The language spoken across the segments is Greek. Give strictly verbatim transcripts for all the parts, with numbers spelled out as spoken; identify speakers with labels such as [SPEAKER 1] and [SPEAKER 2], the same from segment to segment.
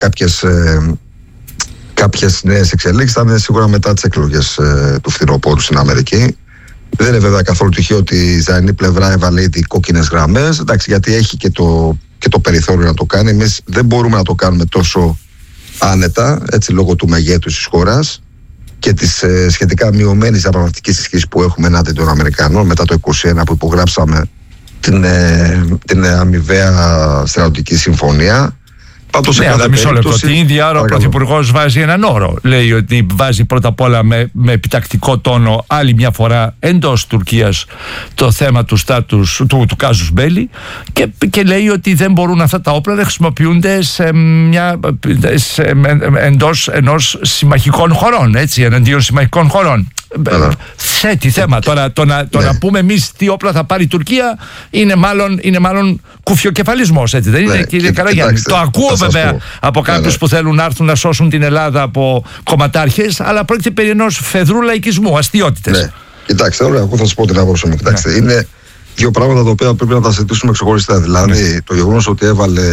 [SPEAKER 1] κάποιες, ε, κάποιες νέες εξελίξεις θα είναι σίγουρα μετά τις εκλογές ε, του φθινοπόρου στην Αμερική. Δεν είναι βέβαια καθόλου τυχαίο ότι η Ισραηλινή πλευρά έβαλε ήδη κόκκινες γραμμές, εντάξει, γιατί έχει και το, και το περιθώριο να το κάνει. Εμείς δεν μπορούμε να το κάνουμε τόσο άνετα, έτσι, λόγω του μεγέθους της χώρας και της ε, σχετικά μειωμένης διαπραγματευτικής ισχύς που έχουμε ενάντια των Αμερικανών μετά το είκοσι ένα που υπογράψαμε την, ε, την αμοιβαία στρατιωτική συμφωνία. Πάντως,
[SPEAKER 2] ναι, αλλά μισό λεπτό. Την ίδια ώρα ο Πρωθυπουργός βάζει έναν όρο. Λέει ότι βάζει πρώτα απ' όλα με, με επιτακτικό τόνο άλλη μια φορά εντός Τουρκίας το θέμα του στάτους του, του κάζους μπέλι και, και λέει ότι δεν μπορούν αυτά τα όπλα να χρησιμοποιούνται σε μια, σε, εντός ενός συμμαχικών χωρών, έτσι, εναντίον συμμαχικών χωρών. Θέτει θέμα. Τώρα το να, το ναι. να πούμε εμείς τι όπλα θα πάρει η Τουρκία είναι μάλλον, είναι μάλλον κουφιοκεφαλισμός, έτσι δεν είναι, ναι, κύριε Καραγιάννη? Το ακούω βέβαια από κάποιους ναι, ναι. που θέλουν να έρθουν να σώσουν την Ελλάδα από κομματάρχες, αλλά πρόκειται περί ενός φεδρού λαϊκισμού, αστιότητες. Ναι.
[SPEAKER 1] Κοιτάξτε, ωραία, εγώ θα σας πω την άποψή μου. Κοιτάξτε, ναι. είναι δύο πράγματα τα οποία πρέπει να τα συζητήσουμε ξεχωριστά. Δηλαδή, ναι. το γεγονός ότι έβαλε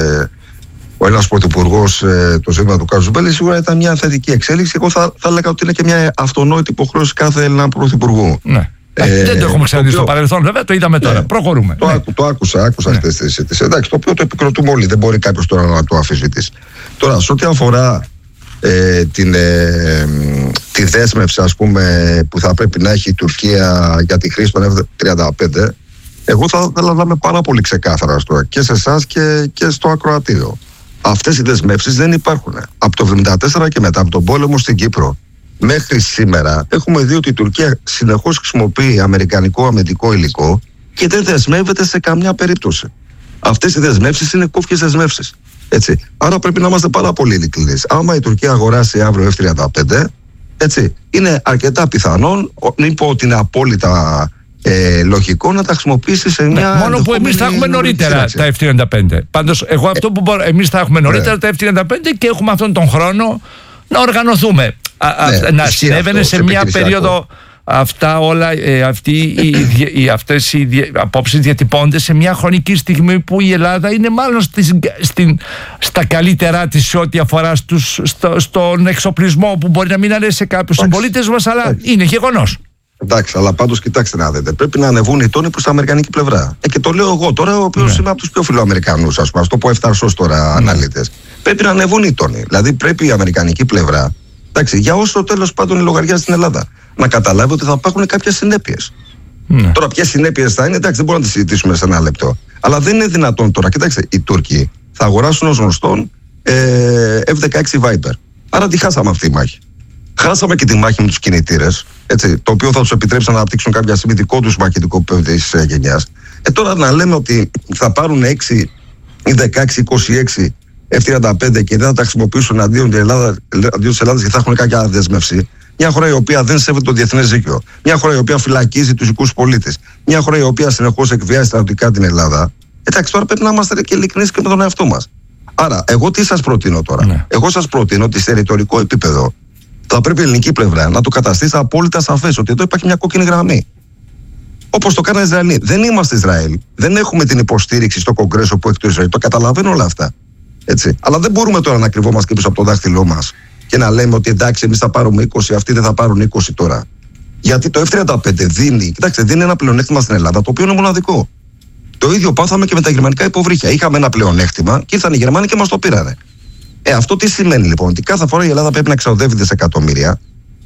[SPEAKER 1] ο Έλληνας Πρωθυπουργός ε, το ζήτημα του κάζους μπέλι σίγουρα ήταν μια θετική εξέλιξη. Εγώ θα, θα έλεγα ότι είναι και μια αυτονόητη υποχρέωση κάθε Έλληνα Πρωθυπουργού. Ναι.
[SPEAKER 2] Ε, δεν το έχουμε ξαναδεί στο παρελθόν, βέβαια, το είδαμε τώρα. Ναι. Προχωρούμε.
[SPEAKER 1] Το, ναι. το άκουσα, άκουσα ναι. αυτές τις συζητήσεις. Εντάξει, το οποίο το επικροτούμε όλοι. Δεν μπορεί κάποιος τώρα να το αμφισβητήσει. Τώρα, σε ό,τι αφορά ε, την, ε, τη δέσμευση, ας πούμε, που θα πρέπει να έχει η Τουρκία για τη χρήση των εφ τριάντα πέντε, εγώ θα ήθελα να είμαι πάρα πολύ ξεκάθαρα τώρα και σε εσάς και, και στο ακροατήριο. Αυτές οι δεσμεύσεις δεν υπάρχουν. Από το χίλια εννιακόσια εβδομήντα τέσσερα και μετά από τον πόλεμο στην Κύπρο μέχρι σήμερα έχουμε δει ότι η Τουρκία συνεχώς χρησιμοποιεί αμερικανικό αμυντικό υλικό και δεν δεσμεύεται σε καμιά περίπτωση. Αυτές οι δεσμεύσεις είναι κόφιες δεσμεύσεις. Έτσι. Άρα πρέπει να είμαστε πάρα πολύ ειλικρινείς. Άμα η Τουρκία αγοράσει αύριο εφ τριάντα πέντε, έτσι, είναι αρκετά πιθανόν, μην πω ότι είναι απόλυτα Ε, λογικό να τα χρησιμοποιήσει σε μια.
[SPEAKER 2] Ναι, μόνο που εμείς θα έχουμε νωρίτερα τα εφ τριάντα πέντε. Πάντως, εγώ αυτό που μπορώ, εμείς θα έχουμε νωρίτερα ναι. τα εφ τριάντα πέντε και έχουμε αυτόν τον χρόνο να οργανωθούμε. Α, ναι, να συνέβαινε σε μια περίοδο αυτά όλα, ε, αυτοί, οι, οι, αυτές οι απόψεις διατυπώνται σε μια χρονική στιγμή που η Ελλάδα είναι μάλλον στις, στην, στα καλύτερά της σε ό,τι αφορά στους, στο, στον εξοπλισμό που μπορεί να μην αρέσει σε κάποιους συμπολίτες μας, αλλά Άξι. είναι γεγονός.
[SPEAKER 1] Εντάξει, αλλά πάντως κοιτάξτε να δείτε. Πρέπει να ανεβούν οι τόνοι προς την αμερικανική πλευρά. Ε, και το λέω εγώ τώρα, ο οποίος ναι. είμαι από τους πιο φιλοαμερικανούς, ας πούμε, ας το πω εφταρσός τώρα ναι. αναλύτες. Πρέπει να ανεβούν οι τόνοι. Δηλαδή πρέπει η αμερικανική πλευρά, εντάξει, για όσο τέλος πάντων η λογαριά στην Ελλάδα, να καταλάβει ότι θα υπάρχουν κάποιες συνέπειες. Ναι. Τώρα, ποιες συνέπειες θα είναι, εντάξει, δεν μπορούμε να τις συζητήσουμε σε ένα λεπτό. Αλλά δεν είναι δυνατόν τώρα. Κοιτάξτε, οι Τούρκοι θα αγοράσουν ως γνωστόν ε, εφ δεκαέξι Viper. Άρα τι χάσαμε αυτή τη μάχη? Χάσαμε και τη μάχη με τους κινητήρες, έτσι, το οποίο θα τους επιτρέψει να αναπτύξουν κάποια στιγμή δικό τους μαχητικό της ε, γενιάς. Ε, τώρα να λέμε ότι θα πάρουν έξι ή δεκαέξι είκοσι έξι εφ τριάντα πέντε και δεν θα τα χρησιμοποιήσουν αντίον της Ελλάδας, αντίον της Ελλάδας και θα έχουν κάποια δέσμευση. Μια χώρα η οποία δεν σέβεται το διεθνές δίκαιο. Μια χώρα η οποία φυλακίζει τους δικούς πολίτες. Μια χώρα η οποία συνεχώς εκβιάζει στρατιωτικά την Ελλάδα. Εντάξει, τώρα πρέπει να είμαστε και ειλικρινείς και με τον εαυτό μας. Άρα, εγώ τι σας προτείνω τώρα? Ναι. Εγώ σας προτείνω ότι σε ρητορικό επίπεδο θα πρέπει η ελληνική πλευρά να το καταστήσει απόλυτα σαφές ότι εδώ υπάρχει μια κόκκινη γραμμή. Όπως το κάνανε οι Ισραηλοί. Δεν είμαστε Ισραήλ. Δεν έχουμε την υποστήριξη στο Κογκρέσο που έχει το Ισραήλ. Το καταλαβαίνω όλα αυτά. Έτσι. Αλλά δεν μπορούμε τώρα να κρυβόμαστε πίσω από το δάχτυλό μας και να λέμε ότι εντάξει, εμείς θα πάρουμε είκοσι, αυτοί δεν θα πάρουν είκοσι τώρα. Γιατί το εφ τριάντα πέντε δίνει, κοιτάξτε, δίνει ένα πλεονέκτημα στην Ελλάδα το οποίο είναι μοναδικό. Το ίδιο πάθαμε και με τα γερμανικά υποβρύχια. Είχαμε ένα πλεονέκτημα και ήρθαν οι Γερμανοί και μας το πήρανε. Ε, αυτό τι σημαίνει λοιπόν? Ότι κάθε φορά η Ελλάδα πρέπει να εξοδεύει δισεκατομμύρια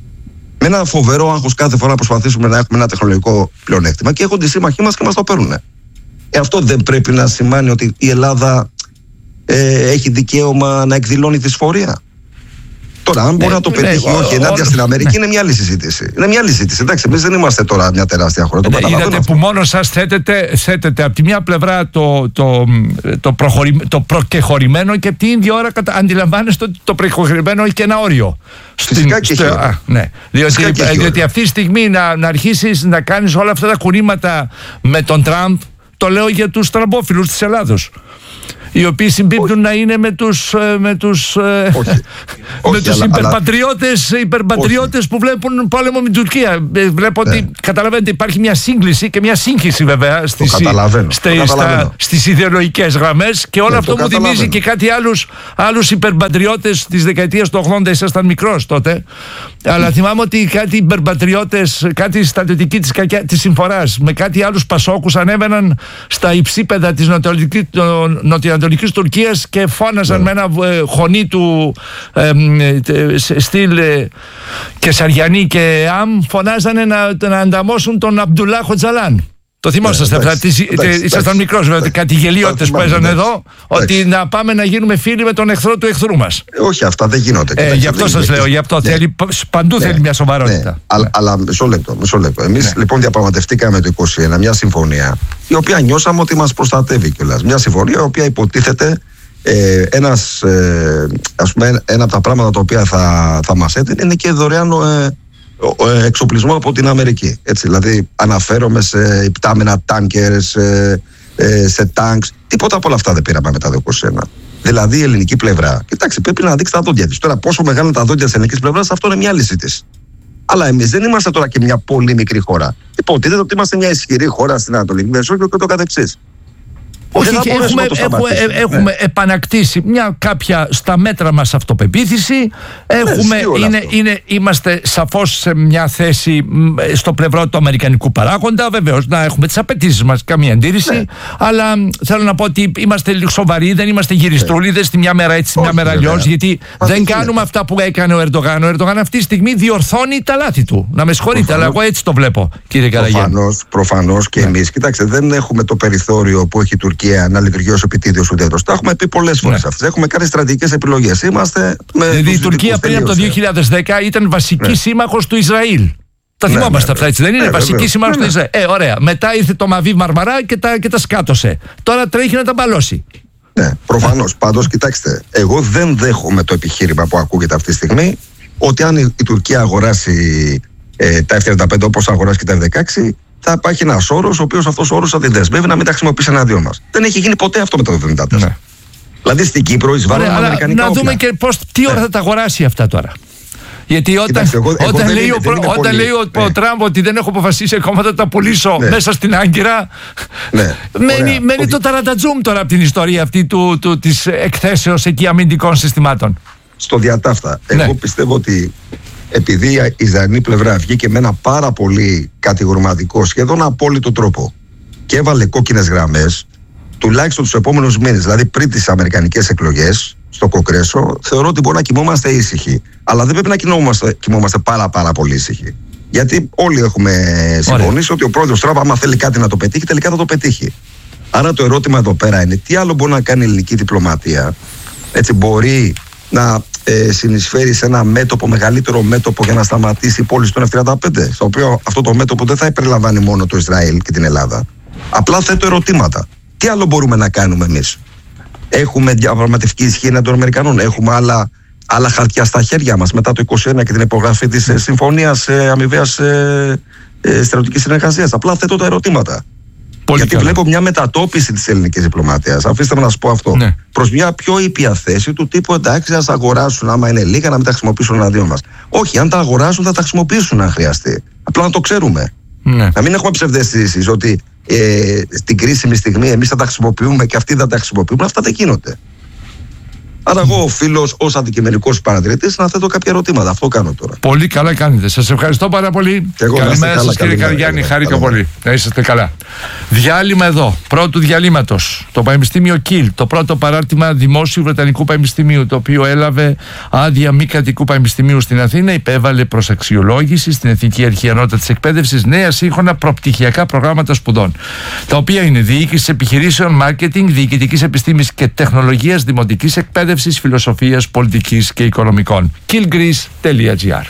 [SPEAKER 1] με ένα φοβερό άγχος κάθε φορά να προσπαθήσουμε να έχουμε ένα τεχνολογικό πλεονέκτημα και έχονται οι σύμμαχοί μας και μας το παίρνουν. Ε, αυτό δεν πρέπει να σημαίνει ότι η Ελλάδα ε, έχει δικαίωμα να εκδηλώνει δυσφορία? Τώρα, αν μπορεί ναι, να το πετύχει ναι, όχι ενάντια στην Αμερική, ναι. είναι μια άλλη συζήτηση. Είναι μια άλλη συζήτηση. Εντάξει, εμείς δεν είμαστε τώρα μια τεράστια χώρα. Το
[SPEAKER 2] ναι, είδατε που μόνο σας θέτετε, θέτετε από τη μια πλευρά το, το, το, προχωρη, το προκεχωρημένο και από την ίδια ώρα κατα... αντιλαμβάνεστε ότι το προκεχωρημένο έχει και ένα όριο.
[SPEAKER 1] Φυσικά στην, και στο, α,
[SPEAKER 2] ναι. Διότι, διότι αυτή τη στιγμή να, να αρχίσεις να κάνεις όλα αυτά τα κουρήματα με τον Τραμπ, το λέω για τους τραμπόφιλους της Ελλάδος. οι οποίοι συμπίπτουν όχι. να είναι με τους, με τους,
[SPEAKER 1] όχι.
[SPEAKER 2] με τους υπερπατριώτες, υπερπατριώτες που βλέπουν πόλεμο με την Τουρκία. Βλέπω ναι. ότι καταλαβαίνετε υπάρχει μια σύγκληση και μια σύγχυση βέβαια στις, στα, στα, στις ιδεολογικές γραμμές και όλο ναι, αυτό μου θυμίζει και κάτι άλλους, άλλους υπερπατριώτες της δεκαετίας του ογδόντα. Ήσασταν μικρός τότε, αλλά θυμάμαι ότι κάτι υπερπατριώτες, κάτι στρατιωτικοί της, της συμφοράς με κάτι άλλους πασόκους ανέβαιναν στα υψίπεδα της νοτιοανατολικής, νοτιοανατολικής Τουρκίας και φώναζαν yeah. με ένα ε, χωνί του ε, ε, στυλ ε, Κεσαριανή και Αμ, φωνάζανε να, να ανταμώσουν τον Αμπτουλάχ Οτζαλάν. Το θυμόσαστε αυτά, ήσασταν μικρός βέβαια, κάτι γελιότητες που έζανε εδώ, ότι να πάμε να γίνουμε φίλοι με τον εχθρό του εχθρού μας.
[SPEAKER 1] Όχι, αυτά δεν γίνονται.
[SPEAKER 2] Ε, γι' αυτό σας λέω, γι' αυτό θέλει, παντού θέλει μια σοβαρότητα.
[SPEAKER 1] Αλλά μισό λεπτό, μισό λεπτό. Εμείς λοιπόν διαπραγματευτήκαμε το είκοσι ένα μια συμφωνία, η οποία νιώσαμε ότι μας προστατεύει κιόλας. Μια συμφωνία η οποία υποτίθεται ε, ένας, ε, ας πούμε, ένα από τα πράγματα τα οποία θα, θα μας έδινε είναι και δωρεάν ε, εξοπλισμό από την Αμερική. Έτσι, δηλαδή αναφέρομαι σε υπτάμενα τάνκερ, σε, σε τάγκς. Τίποτα από όλα αυτά δεν πήραμε μετά το είκοσι ένα. Δηλαδή η ελληνική πλευρά, κοιτάξτε, πρέπει να δείξει τα δόντια της. Τώρα, πόσο μεγάλα είναι τα δόντια της ελληνικής πλευράς, αυτό είναι μια άλλη συζήτηση. Αλλά εμείς δεν είμαστε τώρα και μια πολύ μικρή χώρα. Υποτίθεται ότι είμαστε μια ισχυρή χώρα στην Ανατολική Μεσόγειο και το καθεξής.
[SPEAKER 2] Όχι, έχουμε, έχουμε, έχουμε ναι. επανακτήσει μια κάποια στα μέτρα μας αυτοπεποίθηση. Έχουμε, ναι, είναι, είναι, είμαστε σαφώς σε μια θέση στο πλευρό του αμερικανικού παράγοντα. Βεβαίως να έχουμε τις απαιτήσεις μας, καμία αντίρρηση. Ναι. Αλλά θέλω να πω ότι είμαστε λίγο σοβαροί, δεν είμαστε γυριστρούλιδες, τη μια μέρα έτσι, τη μια μέρα αλλιώς. Γιατί Μα δεν κάνουμε είναι. αυτά που έκανε ο Ερντογάν. Ο Ερντογάν αυτή τη στιγμή διορθώνει τα λάθη του. Να με συγχωρείτε, αλλά εγώ έτσι το βλέπω, κύριε Καραγιάννη.
[SPEAKER 1] Προφανώς, προφανώς και ναι. εμείς. Κοιτάξτε, δεν έχουμε το περιθώριο που έχει η Τουρκία να λειτουργεί ως επιτίδιος ουδέτερος. Τα έχουμε πει πολλές φορές ναι. αυτές. Έχουμε κάνει στρατηγικές επιλογές. Είμαστε με.
[SPEAKER 2] Δηλαδή η Τουρκία πριν από το δύο χιλιάδες δέκα ήταν βασική ναι. σύμμαχος του Ισραήλ. Τα ναι, θυμόμαστε ναι, αυτά, έτσι δεν είναι? Ναι, βασική σύμμαχος ναι, ναι. του Ισραήλ. Ε, ωραία. Μετά ήρθε το Μαβί Μαρμαρά και τα, και τα σκάτωσε. Τώρα τρέχει να τα μπαλώσει.
[SPEAKER 1] Ναι, προφανώς. Πάντως, κοιτάξτε, εγώ δεν δέχομαι το επιχείρημα που ακούγεται αυτή τη στιγμή ότι αν η, η Τουρκία αγοράσει ε, τα εφ τριάντα πέντε όπως αγοράσει και τα εφ δεκαέξι. Θα υπάρχει ένας όρος, ο οποίος αυτός ο όρος θα τη δεσμεύει να μην τα χρησιμοποιήσει εναντίον μας. Δεν έχει γίνει ποτέ αυτό μετά το εβδομήντα τέσσερα. Ναι. Δηλαδή στην Κύπρο εισβάλλουν αμερικανικά όπλα.
[SPEAKER 2] Να δούμε και πώς, τι ώρα ναι. θα τα αγοράσει αυτά τώρα. Γιατί όταν, Κοιτάξτε, εγώ, εγώ όταν, λέει, είναι, ο, όταν πολύ... λέει ο, ναι. ο Τραμπ ότι δεν έχω αποφασίσει ακόμα θα τα πουλήσω ναι. μέσα στην Άγκυρα, ναι. μένει, μένει το ταρατατζούμ τώρα από την ιστορία αυτή του, του, της εκθέσεως εκεί αμυντικών συστημάτων.
[SPEAKER 1] Στο διατάφτα. Ναι. Εγώ πιστεύω ότι επειδή η Ισραηλινή πλευρά βγήκε με ένα πάρα πολύ κατηγορηματικό, σχεδόν απόλυτο τρόπο και έβαλε κόκκινες γραμμές, τουλάχιστον τους επόμενους μήνες, δηλαδή πριν τις αμερικανικές εκλογές στο Κογκρέσο, θεωρώ ότι μπορεί να κοιμόμαστε ήσυχοι. Αλλά δεν πρέπει να κοιμόμαστε, κοιμόμαστε πάρα πάρα πολύ ήσυχοι. Γιατί όλοι έχουμε συμφωνήσει ότι ο πρόεδρος Τραμπ, άμα θέλει κάτι να το πετύχει, τελικά θα το πετύχει. Άρα το ερώτημα εδώ πέρα είναι τι άλλο μπορεί να κάνει η ελληνική διπλωματία. Έτσι μπορεί να ε, συνεισφέρει σε ένα μέτωπο, μεγαλύτερο μέτωπο για να σταματήσει η πώληση των εφ τριάντα πέντε, στο οποίο αυτό το μέτωπο δεν θα περιλαμβάνει μόνο το Ισραήλ και την Ελλάδα. Απλά θέτω ερωτήματα. Τι άλλο μπορούμε να κάνουμε εμείς? Έχουμε διαπραγματευτική ισχύ εναντίον των Αμερικανών? Έχουμε άλλα, άλλα χαρτιά στα χέρια μας μετά το είκοσι ένα και την υπογραφή της ε, συμφωνίας ε, αμοιβαίας ε, ε, στρατιωτικής συνεργασίας? Απλά θέτω τα ερωτήματα. Πολύ Γιατί καλά. Βλέπω μια μετατόπιση της ελληνικής διπλωματίας. Αφήστε με να σας πω αυτό. Ναι. Προς μια πιο ήπια θέση του τύπου εντάξει, ας αγοράσουν άμα είναι λίγα, να μην τα χρησιμοποιήσουν εναντίον μας. Όχι, αν τα αγοράσουν θα τα χρησιμοποιήσουν αν χρειαστεί. Απλά να το ξέρουμε. Ναι. Να μην έχουμε ψευδαισθήσεις ότι ε, στην κρίσιμη στιγμή εμείς θα τα χρησιμοποιούμε και αυτοί δεν τα χρησιμοποιούμε. Αυτά δεν γίνονται. Άρα, εγώ οφείλω ως αντικειμενικός παρατηρητής να θέτω κάποια ερωτήματα. Αυτό κάνω τώρα.
[SPEAKER 2] Πολύ καλά κάνετε. Σας ευχαριστώ πάρα πολύ. Καλημέρα σας, κύριε Καραγιάννη. Χάρηκα πολύ. Να είσαστε καλά. Διάλειμμα εδώ. Πρώτου διαλύματος. Το Πανεπιστήμιο Κιλ. Το πρώτο παράρτημα Δημόσιου Βρετανικού Πανεπιστημίου, το οποίο έλαβε άδεια μη κρατικού πανεπιστημίου στην Αθήνα, υπέβαλε προς αξιολόγηση στην Εθνική Αρχή Ανώτατης Εκπαίδευσης νέα σύγχρονα προπτυχιακά προγράμματα σπουδών. Τα οποία είναι διοίκησης επιχειρήσεων, μάρκετινγκ, διοικητικής επιστήμης και τεχνολογίας, δημοτικής εκπαίδευσης, φιλοσοφίας, πολιτικής και οικονομικών. killgreece τελεία gr.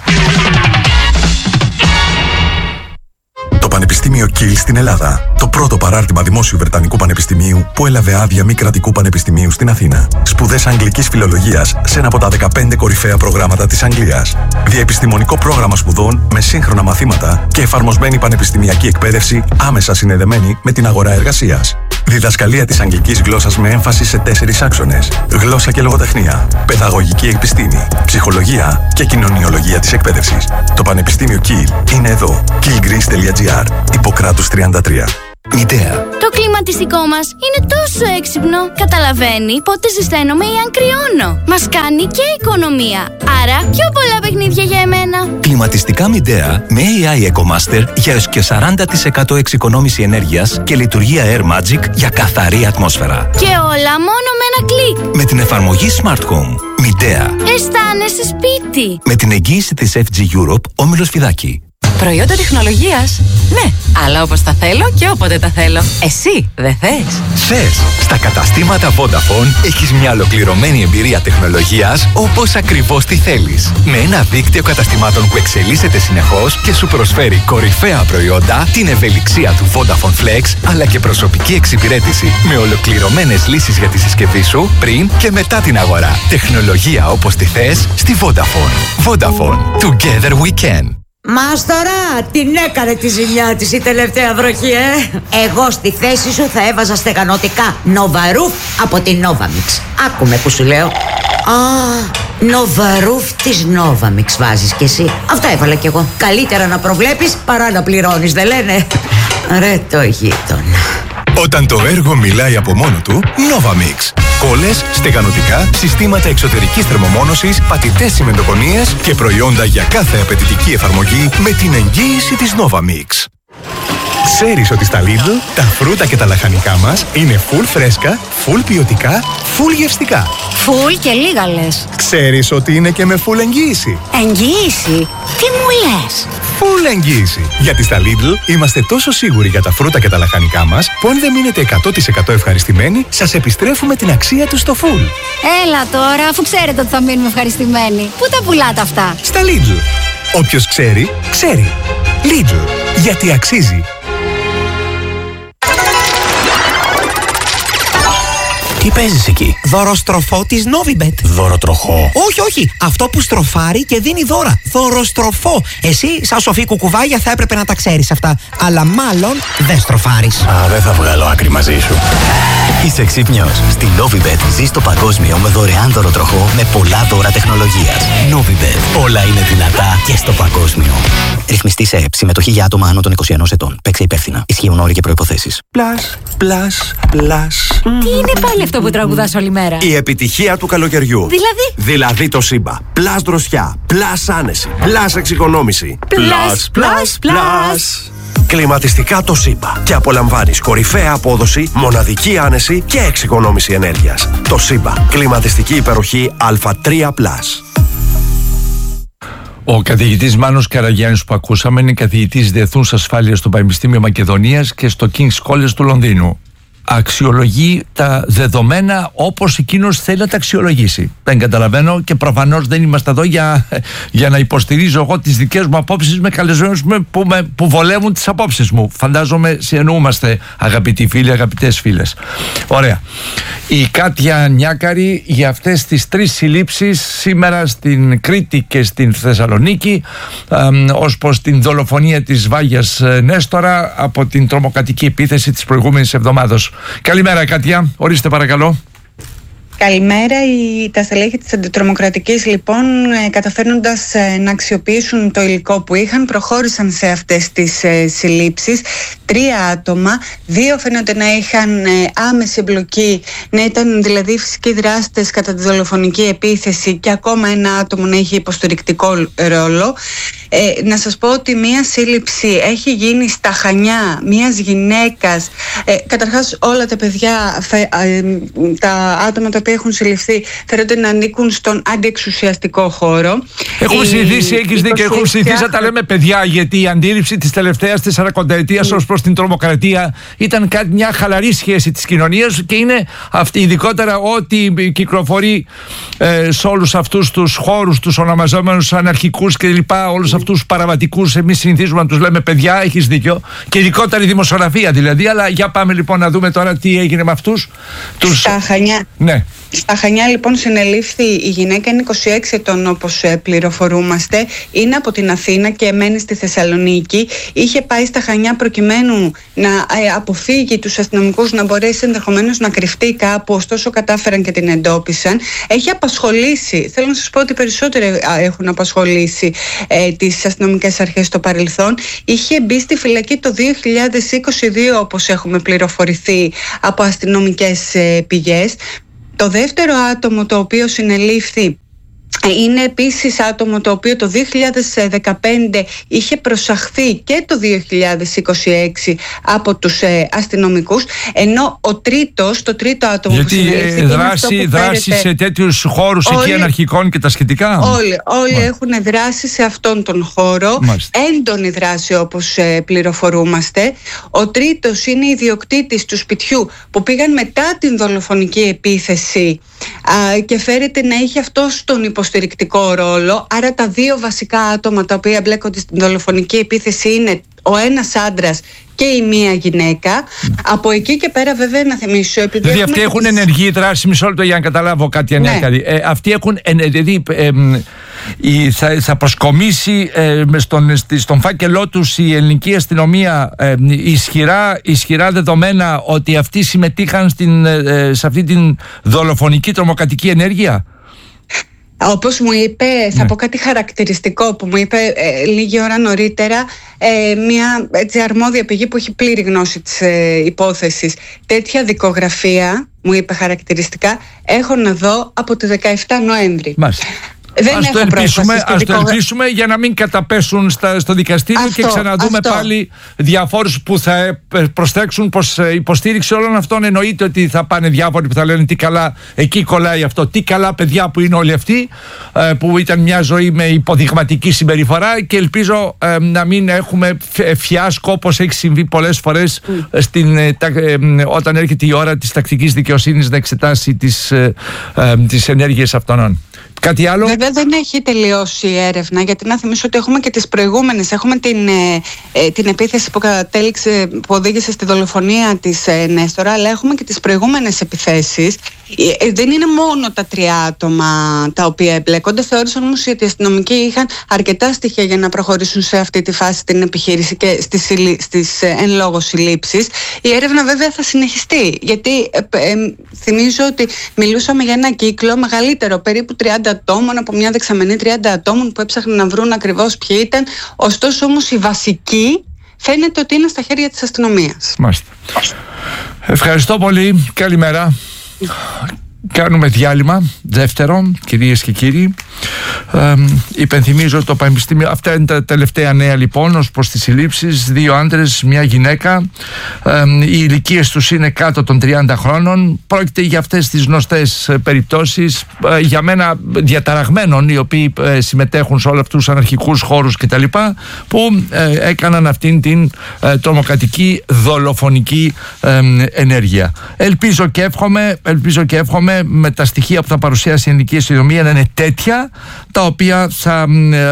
[SPEAKER 3] Το Πανεπιστήμιο Κιλ στην Ελλάδα. Το πρώτο παράρτημα Δημόσιου Βρετανικού Πανεπιστημίου που έλαβε άδεια μη κρατικού πανεπιστημίου στην Αθήνα. Σπουδές αγγλικής φιλολογίας σε ένα από τα δεκαπέντε κορυφαία προγράμματα της Αγγλίας. Διαεπιστημονικό πρόγραμμα σπουδών με σύγχρονα μαθήματα και εφαρμοσμένη πανεπιστημιακή εκπαίδευση άμεσα συνδεδεμένη με την αγορά εργασίας. Διδασκαλία της αγγλικής γλώσσας με έμφαση σε τέσσερις άξονες. Γλώσσα και λογοτεχνία, παιδαγωγική επιστήμη, ψυχολογία και κοινωνιολογία της εκπαίδευσης. Το Πανεπιστήμιο Kiel είναι εδώ. kiel greece τελεία gr, Ιπποκράτους τριάντα τρία. Μητέα.
[SPEAKER 4] Το κλιματιστικό μας είναι τόσο έξυπνο. Καταλαβαίνει πότε ζεσταίνομαι ή αν κρυώνω. Μας κάνει και οικονομία. Άρα πιο πολλά παιχνίδια για εμένα.
[SPEAKER 5] Κλιματιστικά Μητέα με έι άι EcoMaster για έως και σαράντα τοις εκατό εξοικονόμηση ενέργειας και λειτουργία Air Magic για καθαρή ατμόσφαιρα.
[SPEAKER 4] Και όλα μόνο με ένα κλικ.
[SPEAKER 5] Με την εφαρμογή Smart Home. Μητέα.
[SPEAKER 4] Αισθάνεσαι σπίτι.
[SPEAKER 5] Με την εγγύηση της εφ τζι Europe, Όμιλος Φιδάκη.
[SPEAKER 6] Προϊόντα τεχνολογίας. Ναι, αλλά όπως τα θέλω και όποτε τα θέλω. Εσύ δεν θες?
[SPEAKER 5] Θες. Στα καταστήματα Vodafone έχεις μια ολοκληρωμένη εμπειρία τεχνολογίας όπως ακριβώς τη θέλεις. Με ένα δίκτυο καταστημάτων που εξελίσσεται συνεχώς και σου προσφέρει κορυφαία προϊόντα, την ευελιξία του Vodafone Flex, αλλά και προσωπική εξυπηρέτηση με ολοκληρωμένες λύσεις για τη συσκευή σου πριν και μετά την αγορά. Τεχνολογία όπως τη θες στη Vodafone. Vodafone. Together we can.
[SPEAKER 7] Μάστορα, την έκανε τη ζημιά της η τελευταία βροχή, ε! Εγώ στη θέση σου θα έβαζα στεγανοτικά Νοβαρούφ από την Novamix. Άκουμε που σου λέω. Α, Νοβαρούφ της Novamix βάζεις κι εσύ. Αυτό έβαλα κι εγώ. Καλύτερα να προβλέπεις παρά να πληρώνεις, δεν λένε? Ρε το γείτονα.
[SPEAKER 3] Όταν το έργο μιλάει από μόνο του, Novamix. Κόλλες, στεγανοτικά, συστήματα εξωτερικής θερμομόνωσης, πατητές τσιμεντοκονίες και προϊόντα για κάθε απαιτητική εφαρμογή με την εγγύηση της Novamix. Ξέρεις ότι στα Lidl τα φρούτα και τα λαχανικά μας είναι full φρέσκα, full ποιοτικά, full γευστικά.
[SPEAKER 4] Φουλ και λίγα λες.
[SPEAKER 3] Ξέρεις ότι είναι και με full εγγύηση.
[SPEAKER 4] Εγγύηση? Τι μου λες?
[SPEAKER 3] Full εγγύηση. Γιατί στα Lidl είμαστε τόσο σίγουροι για τα φρούτα και τα λαχανικά μας που αν δεν μείνετε εκατό τοις εκατό ευχαριστημένοι, σας επιστρέφουμε την αξία τους στο full.
[SPEAKER 4] Έλα τώρα, αφού ξέρετε ότι θα μείνουμε ευχαριστημένοι. Πού τα πουλάτε αυτά?
[SPEAKER 3] Στα Lidl. Όποιος ξέρει, ξέρει. Lidl. Γιατί αξίζει.
[SPEAKER 8] Τι παίζεις εκεί?
[SPEAKER 9] Δωροστροφό της Novibet.
[SPEAKER 8] Δωροτροχό?
[SPEAKER 9] Όχι, όχι. Αυτό που στροφάρει και δίνει δώρα. Δωροστροφό. Εσύ, σαν σοφή κουκουβάγια, θα έπρεπε να τα ξέρεις αυτά. Αλλά μάλλον δεν στροφάρεις.
[SPEAKER 8] Α, δεν θα βγάλω άκρη μαζί σου. Είσαι ξύπνιος. Στη Novibet ζεις το παγκόσμιο με δωρεάν δωροτροχό με πολλά δώρα τεχνολογίας. Novibet. Όλα είναι δυνατά και στο παγκόσμιο. Ρυθμιστή σε ΕΠ. Συμμετοχή για άτομα άνω των είκοσι ενός ετών. Παίξε υπεύθυνα. Ισχύουν όροι και προϋποθέσεις.
[SPEAKER 10] Πλάς, πλάς, πλάς.
[SPEAKER 6] Τι είναι πάλι αυτό που τραγουδάς όλη μέρα?
[SPEAKER 10] Η επιτυχία του καλοκαιριού.
[SPEAKER 6] Δηλαδή?
[SPEAKER 10] Δηλαδή το Σύμπα. Πλάς δροσιά, πλάς άνεση, πλάς εξοικονόμηση.
[SPEAKER 6] Πλάς, πλάς, πλάς.
[SPEAKER 10] Κλιματιστικά το Σύμπα. Και απολαμβάνεις κορυφαία απόδοση, μοναδική άνεση και εξοικονόμηση ενέργειας. Το Σύμπα. Κλιματιστική υπεροχή Α τρία πλας.
[SPEAKER 2] Ο καθηγητής Μάνος Καραγιάννης που ακούσαμε είναι καθηγητής Διεθνούς Ασφάλειας στο Πανεπιστήμιο Μακεδονίας και στο King's College του Λονδίνου. Αξιολογεί τα δεδομένα όπως εκείνος θέλει να τα αξιολογήσει. Δεν καταλαβαίνω και προφανώς δεν είμαστε εδώ για, για να υποστηρίζω εγώ τις δικές μου απόψεις με καλεσμένους που, με, που βολεύουν τις απόψεις μου. Φαντάζομαι συνεννοούμαστε, αγαπητοί φίλοι, αγαπητές φίλες. Ωραία. Η Κάτια Νιάκαρη για αυτές τις τρεις συλλήψεις σήμερα στην Κρήτη και στην Θεσσαλονίκη ως προς την δολοφονία της Βάγιας Νέστορα από την τρομοκρατική επίθεση της προηγούμενης εβδομάδας. Καλημέρα Κάτια, ορίστε παρακαλώ.
[SPEAKER 11] Καλημέρα. Οι, τα στελέχη της αντιτρομοκρατικής λοιπόν ε, καταφέρνοντας ε, να αξιοποιήσουν το υλικό που είχαν, προχώρησαν σε αυτές τις ε, συλλήψεις. Τρία άτομα, δύο φαίνονται να είχαν ε, άμεση εμπλοκή, να ήταν δηλαδή φυσικοί δράστες κατά τη δολοφονική επίθεση και ακόμα ένα άτομο να είχε υποστηρικτικό ρόλο. Ε, να σας πω ότι μία σύλληψη έχει γίνει στα Χανιά μιας γυναίκας. Ε, καταρχάς όλα τα παιδιά, φε, ε, τα άτομα τα οποία έχουν συλληφθεί φαίνονται να ανήκουν στον αντιεξουσιαστικό χώρο.
[SPEAKER 2] Έχουμε συνηθίσει, έχεις δίκιο, έχουμε συνηθίσει να τα λέμε παιδιά, γιατί η αντίληψη της τελευταίας τεσσαρακονταετίας ως προς την τρομοκρατία ήταν κάτι, μια χαλαρή σχέση της κοινωνίας και είναι αυτή, ειδικότερα ό,τι κυκλοφορεί ε, σε όλους αυτούς τους χώρους, τους ονομαζόμενους αναρχικούς κλπ. Όλους αυτούς τους παραβατικούς, εμείς συνηθίζουμε να τους λέμε παιδιά, έχεις δίκιο, και ειδικότερα η δημοσιογραφία δηλαδή. Αλλά για πάμε λοιπόν να δούμε τώρα τι έγινε με αυτούς τους.
[SPEAKER 11] Στα Χανιά.
[SPEAKER 2] Ναι.
[SPEAKER 11] Στα Χανιά λοιπόν συνελήφθη η γυναίκα, είναι είκοσι έξι ετών όπως πληροφορούμαστε, είναι από την Αθήνα και μένει στη Θεσσαλονίκη. Είχε πάει στα Χανιά προκειμένου να αποφύγει τους αστυνομικούς, να μπορέσει ενδεχομένως να κρυφτεί κάπου, ωστόσο κατάφεραν και την εντόπισαν. Έχει απασχολήσει, θέλω να σας πω ότι περισσότεροι έχουν απασχολήσει ε, τις αστυνομικές αρχές στο παρελθόν. Είχε μπει στη φυλακή το δύο χιλιάδες είκοσι δύο όπως έχουμε πληροφορηθεί από αστυνομικές ε, πηγές. Το δεύτερο άτομο το οποίο συνελήφθη είναι επίσης άτομο το οποίο το δύο χιλιάδες δεκαπέντε είχε προσαχθεί και το δύο χιλιάδες είκοσι έξι από τους ε, αστυνομικούς, ενώ ο τρίτος, το τρίτο άτομο
[SPEAKER 2] γιατί,
[SPEAKER 11] που συνελήφθη...
[SPEAKER 2] Γιατί δράση, δράση σε τέτοιους χώρους όλοι, εκεί αναρχικών και τα σχετικά.
[SPEAKER 11] Όλοι, όλοι έχουν δράσει σε αυτόν τον χώρο. Μάλιστα. Έντονη δράση όπως ε, πληροφορούμαστε. Ο τρίτος είναι ιδιοκτήτης του σπιτιού που πήγαν μετά την δολοφονική επίθεση α, και φέρεται να είχε αυτός τον υποστηρικτικό ρόλο. Άρα τα δύο βασικά άτομα τα οποία μπλέκονται στην δολοφονική επίθεση είναι ο ένας άντρας και η μία γυναίκα. Mm. Από εκεί και πέρα βέβαια να θυμίσω,
[SPEAKER 2] δηλαδή αυτοί έχουν τις... ενεργή δράση, μισό λεπτό για να καταλάβω κάτι. Ναι. Ε, αυτοί έχουν δηλαδή ε, ε, θα, θα προσκομίσει ε, στον, στον φάκελό τους η ελληνική αστυνομία ε, ισχυρά, ισχυρά δεδομένα ότι αυτοί συμμετείχαν στην, ε, σε αυτή την δολοφονική τρομοκρατική ενέργεια.
[SPEAKER 11] Όπως μου είπε, θα ναι. πω κάτι χαρακτηριστικό που μου είπε ε, λίγη ώρα νωρίτερα ε, μια έτσι, αρμόδια πηγή που έχει πλήρη γνώση της ε, υπόθεσης. Τέτοια δικογραφία, μου είπε χαρακτηριστικά, έχω να δω από τη δεκαεφτά Νοέμβρη.
[SPEAKER 2] Μάλιστα.
[SPEAKER 11] Δεν
[SPEAKER 2] ας το ελπίσουμε, ας το ελπίσουμε για να μην καταπέσουν στα, στο δικαστήριο αυτό, και ξαναδούμε αυτό. Πάλι διαφόρους που θα προσθέξουν πως υποστήριξη όλων αυτών. Εννοείται ότι θα πάνε διάφοροι που θα λένε τι καλά, εκεί κολλάει αυτό, τι καλά παιδιά που είναι όλοι αυτοί, που ήταν μια ζωή με υποδειγματική συμπεριφορά, και ελπίζω ε, να μην έχουμε φιάσκο όπως έχει συμβεί πολλές φορές mm. στην, ε, ε, όταν έρχεται η ώρα της τακτικής δικαιοσύνης να εξετάσει τις, ε, ε, τις ενέργειες αυτών. Κάτι άλλο?
[SPEAKER 11] Βέβαια δεν έχει τελειώσει η έρευνα, γιατί να θυμίσω ότι έχουμε και τις προηγούμενες. Έχουμε την, ε, την επίθεση που κατέληξε, που οδήγησε στη δολοφονία της ε, Νέστορα, αλλά έχουμε και τις προηγούμενες επιθέσεις. Ε, δεν είναι μόνο τα τρία άτομα τα οποία εμπλέκονται. Θεώρησαν όμως ότι οι αστυνομικοί είχαν αρκετά στοιχεία για να προχωρήσουν σε αυτή τη φάση την επιχείρηση και στις, στις ε, εν λόγω συλλήψεις. Η έρευνα βέβαια θα συνεχιστεί, γιατί ε, ε, θυμίζω ότι μιλούσαμε για ένα κύκλο μεγαλύτερο, περίπου τριάντα ατόμων, από μια δεξαμενή τριάντα ατόμων που έψαχναν να βρουν ακριβώς ποιοι ήταν. Ωστόσο όμως η βασική φαίνεται ότι είναι στα χέρια της αστυνομίας.
[SPEAKER 2] Μάλιστα. Ευχαριστώ πολύ. Καλημέρα. Κάνουμε διάλειμμα δεύτερο, κυρίες και κύριοι. Ε, υπενθυμίζω το Πανεπιστήμιο. Αυτά είναι τα τελευταία νέα λοιπόν ως προς τις συλλήψεις. Δύο άντρες, μια γυναίκα. Ε, οι ηλικίες τους είναι κάτω των τριάντα χρόνων. Πρόκειται για αυτές τις γνωστές περιπτώσεις, ε, για μένα διαταραγμένων, οι οποίοι ε, συμμετέχουν σε όλους αυτούς τους αναρχικούς χώρους κτλ., που ε, έκαναν αυτήν την ε, τρομοκρατική δολοφονική ε, ενέργεια. Ελπίζω και εύχομαι, ελπίζω και εύχομαι με τα στοιχεία που θα παρουσιάσει η ελληνική αστυνομία να είναι τέτοια, τα οποία θα,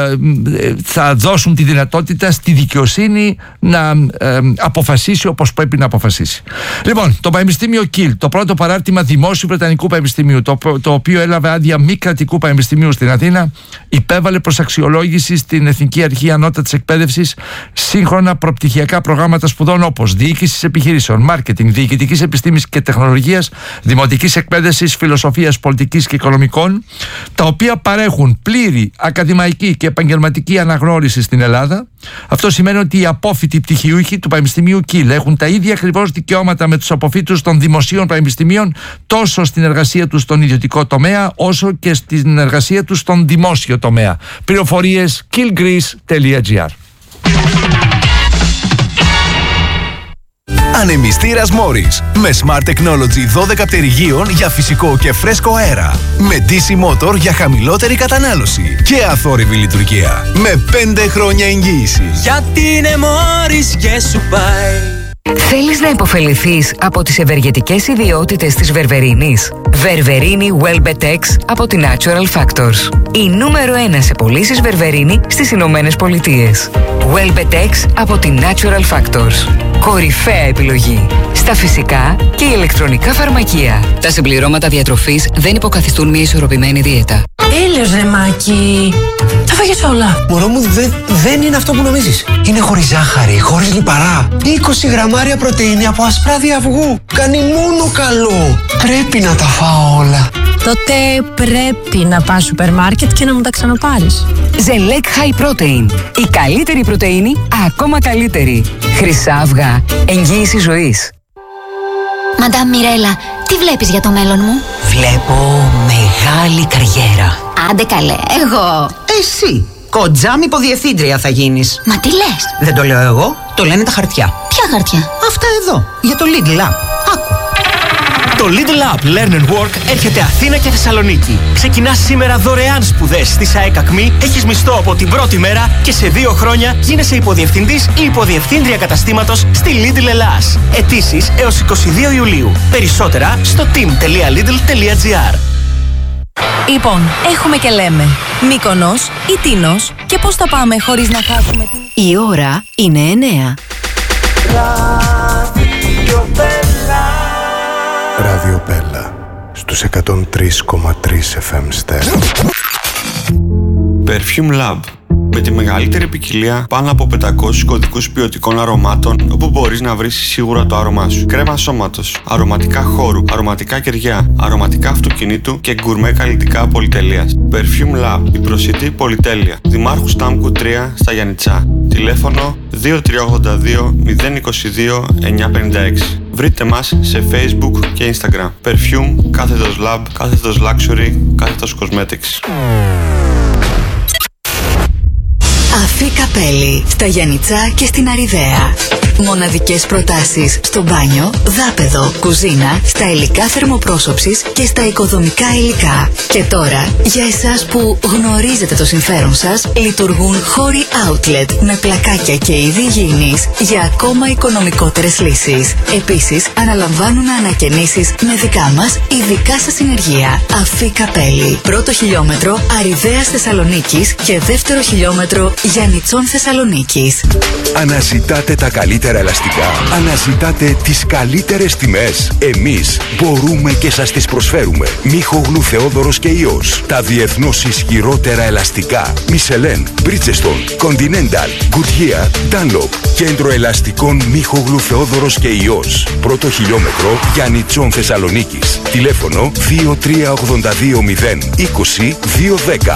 [SPEAKER 2] θα δώσουν τη δυνατότητα στη δικαιοσύνη να ε, αποφασίσει όπως πρέπει να αποφασίσει. Λοιπόν, το Πανεπιστήμιο Κιλ, το πρώτο παράρτημα δημόσιου Βρετανικού Πανεπιστημίου, το, το οποίο έλαβε άδεια μη κρατικού πανεπιστημίου στην Αθήνα, υπέβαλε προς αξιολόγηση στην Εθνική Αρχή Ανώτατης Εκπαίδευσης σύγχρονα προπτυχιακά προγράμματα σπουδών όπως διοίκησης επιχειρήσεων, μάρκετινγκ, διοικητικής επιστήμης και τεχνολογίας, δημοτικής εκπαίδευσης, φιλοσοφίας, πολιτικής και οικονομικών, τα οποία παρέχουν πλήρη ακαδημαϊκή και επαγγελματική αναγνώριση στην Ελλάδα. Αυτό σημαίνει ότι οι απόφοιτοι πτυχιούχοι του Πανεπιστημίου Κιλ έχουν τα ίδια ακριβώς δικαιώματα με τους αποφύτους των δημοσίων πανεπιστημίων, τόσο στην εργασία τους στον ιδιωτικό τομέα, όσο και στην εργασία τους στον δημόσιο τομέα. Πληροφορίες killgreece τελεία gr.
[SPEAKER 12] Ανεμιστήρας Morris με Smart Technology δώδεκα πτερυγίων για φυσικό και φρέσκο αέρα. Με ντι σι Motor για χαμηλότερη κατανάλωση και αθόρυβη λειτουργία. Με πέντε χρόνια εγγύηση.
[SPEAKER 13] Γιατί είναι Morris και σου πάει. Θέλεις να υποφεληθείς από τις ευεργετικές ιδιότητες της βερβερίνης? Βερβερίνη Welbetex από τη Natural Factors. Η νούμερο ένα σε πωλήσεις βερβερίνη στις Ηνωμένες Πολιτείες. Welbetex από τη Natural Factors. Κορυφαία επιλογή στα φυσικά και ηλεκτρονικά φαρμακεία. Τα συμπληρώματα διατροφής δεν υποκαθιστούν μια ισορροπημένη δίαιτα.
[SPEAKER 14] Έλεος ρε Μάκη, τα φάγες όλα.
[SPEAKER 9] Μωρό μου, δεν, δεν είναι αυτό που νομίζεις. Είναι χωρίς ζάχαρη, χωρίς λιπαρά. είκοσι γραμμάρια πρωτεΐνη από ασπράδια αυγού. Κάνει μόνο καλό. Πρέπει να τα φάω όλα.
[SPEAKER 14] Τότε πρέπει να πας σούπερ μάρκετ και να μου τα ξαναπάρεις.
[SPEAKER 13] Ζελέκ High Protein. Η καλύτερη πρωτεΐνη, ακόμα καλύτερη. Χρυσά αυγά. Εγγύηση ζωής.
[SPEAKER 4] Μαντάμ Μιρέλα, τι βλέπεις για το μέλλον μου?
[SPEAKER 9] Βλέπω μεγάλη καριέρα.
[SPEAKER 4] Άντε καλέ, εγώ.
[SPEAKER 9] Εσύ, κοντζάμι υποδιευθύντρια θα γίνεις.
[SPEAKER 4] Μα τι λες?
[SPEAKER 9] Δεν το λέω εγώ, το λένε τα χαρτιά.
[SPEAKER 4] Ποια χαρτιά?
[SPEAKER 9] Αυτά εδώ, για το Lidl App. Άκου.
[SPEAKER 15] Το Lidl App Learn and Work έρχεται Αθήνα και Θεσσαλονίκη. Ξεκινάς σήμερα δωρεάν σπουδές στη ΣΑΕΚ ΑΚΜΗ, έχεις μισθό από την πρώτη μέρα και σε δύο χρόνια γίνεσαι υποδιευθυντής ή υποδιευθύντρια καταστήματος στη Lidl Ελλάς. Αιτήσεις έως είκοσι δύο Ιουλίου. Περισσότερα στο team τελεία lidl τελεία gr.
[SPEAKER 6] Λοιπόν, έχουμε και λέμε Μύκονος ή Τίνος και πώς θα πάμε χωρίς να χάσουμε την...
[SPEAKER 13] Η ώρα είναι εννέα.
[SPEAKER 16] Ράδιο Πέλα στους εκατόν τρία κόμμα τρία εφ εμ στέρεο.
[SPEAKER 17] Perfume Lab. Με τη μεγαλύτερη ποικιλία πάνω από πεντακόσιους κωδικούς ποιοτικών αρωμάτων, όπου μπορείς να βρεις σίγουρα το άρωμά σου. Κρέμα σώματος, αρωματικά χώρου, αρωματικά κεριά, αρωματικά αυτοκινήτου και γκουρμέ καλλιτικά πολυτελείας. Perfume Lab, η προσιτή πολυτέλεια. Δημάρχου Στάμκου τρία στα Γιαννιτσά. Τηλέφωνο δύο τρία ογδόντα δύο μηδέν είκοσι δύο εννιακόσια πενήντα έξι. Βρείτε μας σε Facebook και Instagram. Perfume, κάθετος Lab, κάθετος Luxury, κάθετος Cosmetics.
[SPEAKER 13] Αφή Καπέλη, στα Γιαννιτσά και στην Αριδαία. Μοναδικές προτάσεις στο μπάνιο, δάπεδο, κουζίνα, στα υλικά θερμοπρόσωψης και στα οικοδομικά υλικά. Και τώρα, για εσάς που γνωρίζετε το συμφέρον σας, λειτουργούν χώροι outlet με πλακάκια και είδη υγιεινής για ακόμα οικονομικότερες λύσεις. Επίσης, αναλαμβάνουν ανακαινήσεις με δικά μας ειδικά σας συνεργεία. Αφή Καπέλη, πρώτο χιλιόμετρο Αριδαίας Θεσσαλονίκης και δεύτερο χιλιόμετρο Γιαννιτσών Θεσσαλονίκης.
[SPEAKER 18] Αναζητάτε τα καλύτερα ελαστικά. Αναζητάτε τις καλύτερες τιμές. Εμείς μπορούμε και σας τις προσφέρουμε. Μίχογλου Θεόδωρος και Ιός. Τα διεθνώς ισχυρότερα ελαστικά. Μισελέν, Bridgestone, Continental, Goodyear, Dunlop. Κέντρο ελαστικών Μίχογλου Θεόδωρος και Ιός. Πρώτο χιλιόμετρο Γιαννιτσών Θεσσαλονίκης. Τηλέφωνο δύο τρία ογδόντα δύο μηδέν είκοσι δύο δέκα.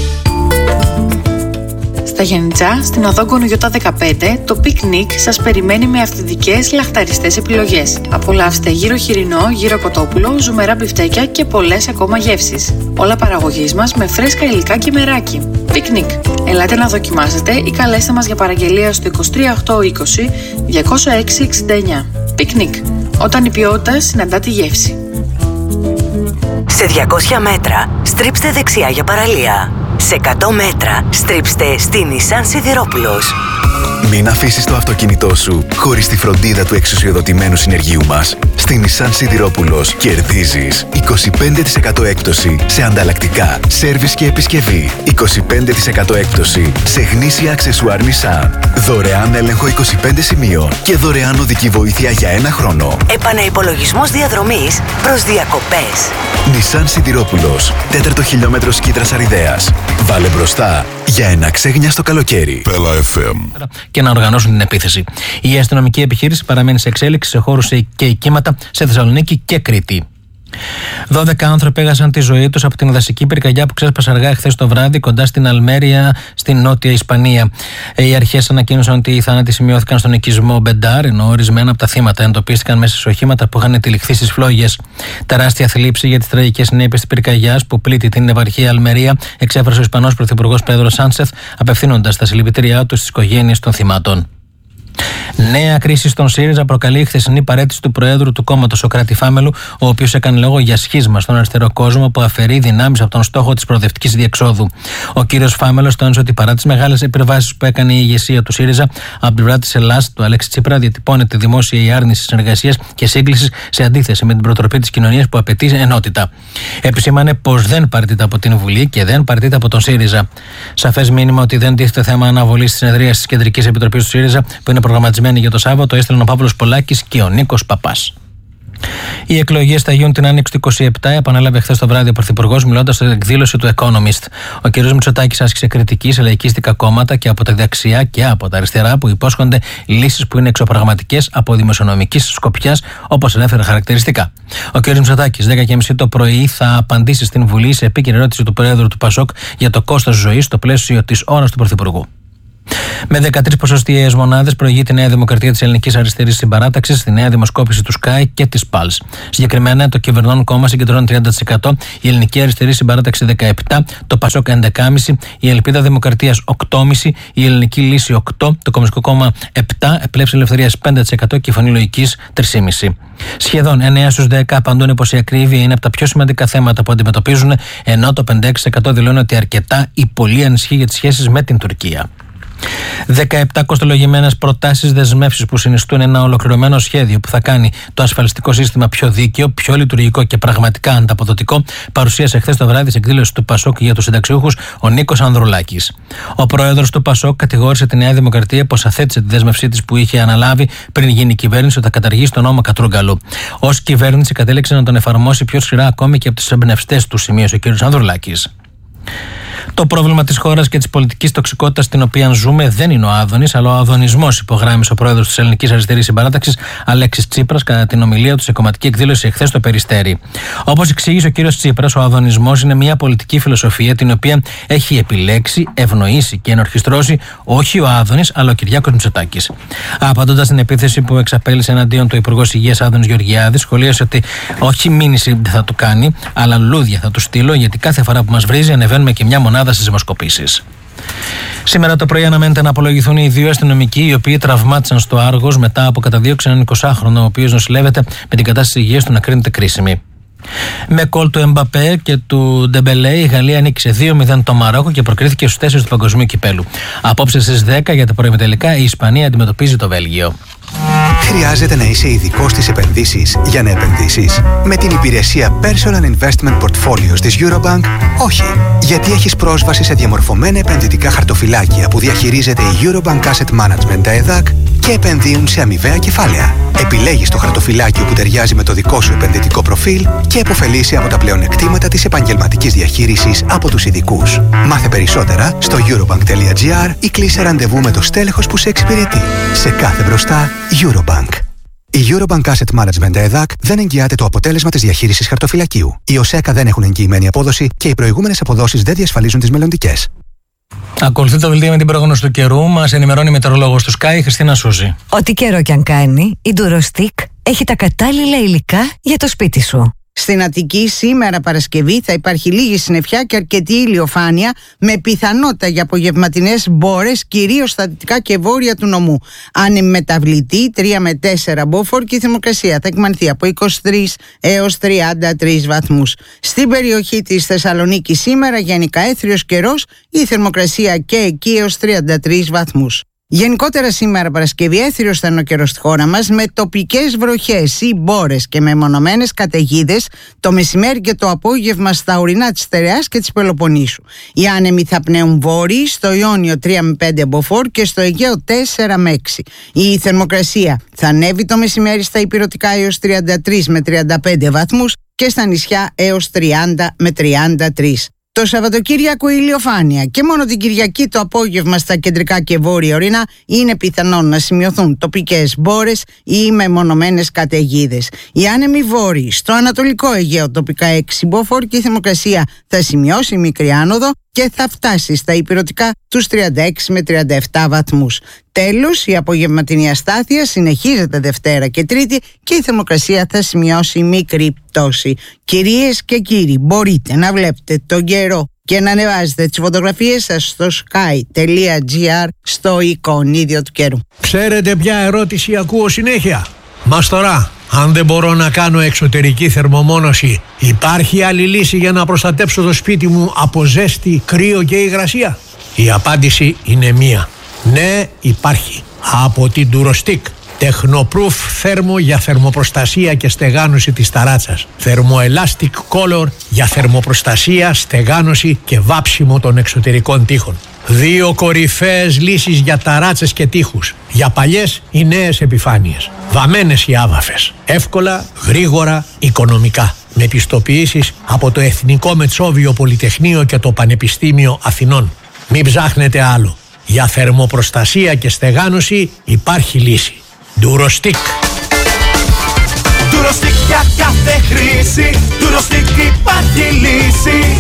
[SPEAKER 19] Στα Γιαννιτσά, στην οδό Γκονογιώτα δεκαπέντε, το πικνίκ σας περιμένει με αυθεντικές λαχταριστές επιλογές. Απολαύστε γύρο χοιρινό, γύρο κοτόπουλο, ζουμερά μπιφτέκια και πολλές ακόμα γεύσεις. Όλα παραγωγής μας με φρέσκα υλικά και μεράκι. Πικνίκ. Ελάτε να δοκιμάσετε ή καλέστε μας για παραγγελία στο είκοσι τρία οκτώ είκοσι διακόσια έξι εξήντα εννιά. Πικνίκ. Όταν η ποιότητα συναντά τη γεύση.
[SPEAKER 20] Σε διακόσια μέτρα, στρίψτε δεξιά για παραλία. Σε εκατό μέτρα, στρίψτε στη Nissan Σιδηρόπουλος.
[SPEAKER 3] Μην αφήσεις το αυτοκίνητό σου χωρίς τη φροντίδα του εξουσιοδοτημένου συνεργείου μας. Στη Nissan Σιδηρόπουλος κερδίζεις είκοσι πέντε τοις εκατό έκπτωση σε ανταλλακτικά, σέρβις και επισκευή. είκοσι πέντε τοις εκατό έκπτωση σε γνήσια αξεσουάρ Nissan. Δωρεάν έλεγχο είκοσι πέντε σημείων και δωρεάν οδική βοήθεια για ένα χρόνο.
[SPEAKER 20] Επαναυπολογισμός διαδρομής προς διακοπές.
[SPEAKER 3] Nissan Σιδηρόπουλος, τέταρτο χιλιόμετρο Σκήτρας Αριδαίας. Βάλε μπροστά για ένα ξέγνιαστο καλοκαίρι.
[SPEAKER 21] Πέλα εφ εμ.
[SPEAKER 22] Και να οργανώσουν την επίθεση. Η αστυνομική επιχείρηση παραμένει σε εξέλιξη σε χώρους και οικήματα σε Θεσσαλονίκη και Κρήτη. δώδεκα άνθρωποι έχασαν τη ζωή τους από την δασική πυρκαγιά που ξέσπασε αργά εχθές το βράδυ κοντά στην Αλμέρια, στην Νότια Ισπανία. Οι αρχές ανακοίνωσαν ότι οι θάνατοι σημειώθηκαν στον οικισμό Μπεντάρ, ενώ ορισμένα από τα θύματα εντοπίστηκαν μέσα σε οχήματα που είχαν τυλιχθεί στις φλόγες. Τεράστια θλίψη για τις τραγικές συνέπειες της πυρκαγιάς που πλήττει την επαρχία Αλμερία εξέφρασε ο Ισπανός Πρωθυπουργός Πέδρο Σάντσεθ, απευθύνοντας τα συλληπιτήριά του στις οικογένειες των θυμάτων. Νέα κρίση στον ΣΥΡΙΖΑ προκαλεί η χθεσινή παραίτηση του Προέδρου του κόμματος, ο Κράτη Φάμελου, ο οποίος έκανε λόγο για σχίσμα στον αριστερό κόσμο που αφαιρεί δυνάμεις από τον στόχο της προοδευτικής διεξόδου. Ο κύριος Φάμελος τόνισε ότι παρά τις μεγάλες υπερβάσεις που έκανε η ηγεσία του ΣΥΡΙΖΑ, από την πλευρά της Ελλάδας, του Αλέξη Τσίπρα, διατυπώνεται δημόσια η άρνηση συνεργασίας και σύγκλησης σε αντίθεση με την προτροπή της κοινωνίας που απαιτεί ενότητα. Επισήμανε πως δεν παραιτείται από την Βουλή και δεν παραιτείται από τον ΣΥΡΙΖΑ. Σαφές μήνυμα ότι δεν τίθεται θέμα αναβολής της συνεδρίας της Κεντρικής Επιτροπής του ΣΥΡΙΖΑ που είναι προγραμματισμένη για το Σάββατο, έστειλαν ο Παύλος Πολάκης και ο Νίκος Παπάς. Οι εκλογές θα γίνουν την άνοιξη του είκοσι επτά, επανέλαβε χθες το βράδυ ο Πρωθυπουργός μιλώντας στην εκδήλωση του Economist. Ο κ. Μητσοτάκης άσκησε κριτική σε λαϊκίστικα κόμματα και από τα δεξιά και από τα αριστερά που υπόσχονται λύσεις που είναι εξωπραγματικές από δημοσιονομικής σκοπιάς, όπως ανέφερε χαρακτηριστικά. Ο κ. Μητσοτάκης, δέκα και μισή το πρωί, θα απαντήσει στην Βουλή σε επίκαιρη ερώτηση του Προέδρου του ΠΑΣΟΚ για το κόστος ζωής στο πλαίσιο της ώρας του Πρωθυπουργού. Με δεκατρείς ποσοστιαίες μονάδες προηγεί τη Νέα Δημοκρατία της Ελληνικής Αριστερής Συμπαράταξης στη νέα δημοσκόπηση του Sky και της Pulse. Συγκεκριμένα, το κυβερνών κόμμα συγκεντρώνει τριάντα τοις εκατό, η Ελληνική Αριστερή Συμπαράταξη δεκαεπτά τοις εκατό, το ΠΑΣΟΚ έντεκα κόμμα πέντε τοις εκατό, η Ελπίδα Δημοκρατίας οκτώ κόμμα πέντε τοις εκατό, η Ελληνική Λύση οκτώ τοις εκατό, το Κομμουνιστικό Κόμμα επτά τοις εκατό, Πλεύση Ελευθερίας πέντε τοις εκατό και η Φωνή Λογικής τρία κόμμα πέντε τοις εκατό. Σχεδόν εννέα στους δέκα απαντούν πως η ακρίβεια είναι από τα πιο σημαντικά θέματα που αντιμετωπίζουν, ενώ το πενήντα έξι τοις εκατό δηλώνει ότι αρκετά ή πολύ ανησυχεί για τις σχέσεις με την Τουρκία. δεκαεπτά κοστολογημένες προτάσεις δεσμεύσεις που συνιστούν ένα ολοκληρωμένο σχέδιο που θα κάνει το ασφαλιστικό σύστημα πιο δίκαιο, πιο λειτουργικό και πραγματικά ανταποδοτικό, παρουσίασε χθες το βράδυ σε εκδήλωση του ΠΑΣΟΚ για τους συνταξιούχους ο Νίκος Ανδρουλάκης. Ο πρόεδρος του ΠΑΣΟΚ κατηγόρησε τη Νέα Δημοκρατία πως αθέτησε τη δέσμευσή της που είχε αναλάβει πριν γίνει η κυβέρνηση ότι θα καταργήσει τον νόμο Κατρούγκαλου. Ως κυβέρνηση κατέληξε να τον εφαρμόσει πιο σειρά ακόμη και από τους εμπνευστές του, σημείωσε ο κ. Ανδρουλάκης. Το πρόβλημα της χώρας και της πολιτικής τοξικότητας στην οποία ζούμε δεν είναι ο Άδωνης, αλλά ο αδωνισμός, υπογράμμισε ο πρόεδρος της Ελληνικής Αριστερής Συμπαράταξης, Αλέξης Τσίπρας, κατά την ομιλία του σε κομματική εκδήλωση εχθές στο Περιστέρι. Όπως εξήγησε ο κύριος Τσίπρας, ο αδωνισμός είναι μια πολιτική φιλοσοφία την οποία έχει επιλέξει, ευνοήσει και ενορχιστρώσει όχι ο Άδωνης, αλλά ο Κυριάκος Μητσοτάκης. Απαντώντας στην επίθεση που εξαπέλυσε εναντίον του Υπουργός Υγείας Άδωνης Γεωργιάδης, σχολίασε ότι όχι μήνυση δεν θα του κάνει, αλλά λουλούδια θα του στείλω, γιατί κάθε φορά που μας βρίζει ανεβαίνουμε και μια μονάδα στις δημοσκοπήσεις. Σήμερα το πρωί αναμένεται να απολογηθούν οι δύο αστυνομικοί οι οποίοι τραυμάτισαν στο Άργος μετά από καταδίωξη έναν εικοσάχρονο, ο οποίος νοσηλεύεται με την κατάσταση υγείας του να κρίνεται κρίσιμη. Με γκολ του Εμπαπέ και του Ντεμπελέ, η Γαλλία νίκησε δύο μηδέν το Μαρόκο και προκρίθηκε στους τέσσερις του Παγκοσμίου Κυπέλου. Απόψε στις δέκα για τα προημιτελικά η Ισπανία αντιμετωπίζει το Βέλγιο.
[SPEAKER 1] Χρειάζεται να είσαι ειδικός στις επενδύσεις για να επενδύσεις? Με την υπηρεσία Personal Investment Portfolios της Eurobank, όχι. Γιατί έχεις πρόσβαση σε διαμορφωμένα επενδυτικά χαρτοφυλάκια που διαχειρίζεται η Eurobank Asset Management, τα ΕΔΑΚ, και επενδύουν σε αμοιβαία κεφάλαια. Επιλέγεις το χαρτοφυλάκιο που ταιριάζει με το δικό σου επενδυτικό προφίλ και επωφελείσαι από τα πλεονεκτήματα της επαγγελματικής διαχείρισης από τους ειδικούς. Μάθε περισσότερα στο eurobank.gr ή κλείσε ραντεβού με το στέλεχος που σε εξυπηρετεί. Σε κάθε μπροστά, Eurobank. Η Eurobank Asset Management ΕΔΑΚ δεν εγγυάται το αποτέλεσμα της διαχείρισης χαρτοφυλακίου. Οι ΟΣΕΚΑ δεν έχουν εγγυημένη απόδοση και οι προηγούμενες αποδόσεις δεν διασφαλίζουν τις μελλοντικές.
[SPEAKER 22] Ακολουθεί το δελτίο με την πρόγνωση του καιρού. Μας ενημερώνει η μετεωρολόγος του Sky, Χριστίνα Σούζη.
[SPEAKER 21] Ό,τι καιρό κι αν κάνει, η Durostic έχει τα κατάλληλα υλικά για το σπίτι σου.
[SPEAKER 23] Στην Αττική σήμερα Παρασκευή θα υπάρχει λίγη συννεφιά και αρκετή ηλιοφάνεια με πιθανότητα για απογευματινές μπόρες κυρίως στα δυτικά και βόρεια του νομού. Άνεμη μεταβλητή τρία με τέσσερα μποφόρ και η θερμοκρασία θα εκμανθεί από είκοσι τρεις έως τριάντα τρεις βαθμούς. Στην περιοχή της Θεσσαλονίκης σήμερα γενικά έθριος καιρός, η θερμοκρασία και εκεί έως τριάντα τρεις βαθμούς. Γενικότερα σήμερα Παρασκευή έθριος θα είναι ο καιρός στη χώρα μας με τοπικές βροχές ή μπόρες και μεμονωμένες καταιγίδες το μεσημέρι και το απόγευμα στα ορεινά της Στερεάς και της Πελοποννήσου. Οι άνεμοι θα πνέουν βόρειοι, στο Ιόνιο τρία με πέντε μποφόρ και στο Αιγαίο τέσσερα με έξι. Η θερμοκρασία θα ανέβει το μεσημέρι στα ηπειρωτικά έως τριάντα τρεις με τριάντα πέντε βαθμούς και στα νησιά έως τριάντα με τριάντα τρεις. Το Σαββατοκύριακο ηλιοφάνεια και μόνο την Κυριακή το απόγευμα στα κεντρικά και βόρεια ορεινά είναι πιθανόν να σημειωθούν τοπικές μπόρες ή μεμονωμένες καταιγίδες. Οι άνεμοι βόρειοι στο Ανατολικό Αιγαίο τοπικά έξι μποφόρ και η θερμοκρασία θα σημειώσει μικρή άνοδο και θα φτάσει στα ηπειρωτικά τους τριάντα έξι με τριάντα επτά βαθμούς. Τέλος, η απογευματινή αστάθεια συνεχίζεται Δευτέρα και Τρίτη και η θερμοκρασία θα σημειώσει μικρή πτώση. Κυρίες και κύριοι, μπορείτε να βλέπετε τον καιρό και να ανεβάζετε τις φωτογραφίες σας στο sky.gr στο εικονίδιο του καιρού.
[SPEAKER 5] Ξέρετε ποια ερώτηση ακούω συνέχεια? Μας τώρα, αν δεν μπορώ να κάνω εξωτερική θερμομόνωση, υπάρχει άλλη λύση για να προστατέψω το σπίτι μου από ζέστη, κρύο και υγρασία? Η απάντηση είναι μία. Ναι, υπάρχει. Από την Durostick. Technoproof θέρμο για θερμοπροστασία και στεγάνωση της ταράτσας. Thermoelastic Color για θερμοπροστασία, στεγάνωση και βάψιμο των εξωτερικών τοίχων. Δύο κορυφαίες λύσεις για ταράτσες και τοίχους. Για παλιές ή νέες επιφάνειες. Βαμμένες οι άβαφες. Εύκολα, γρήγορα, οικονομικά. Με πιστοποιήσεις από το Εθνικό Μετσόβιο Πολυτεχνείο και το Πανεπιστήμιο Αθηνών. Μην ψάχνετε άλλο. Για θερμοπροστασία και στεγάνωση υπάρχει λύση. Durostick.
[SPEAKER 7] Durostick για κάθε χρήση. Durostick υπάρχει λύση.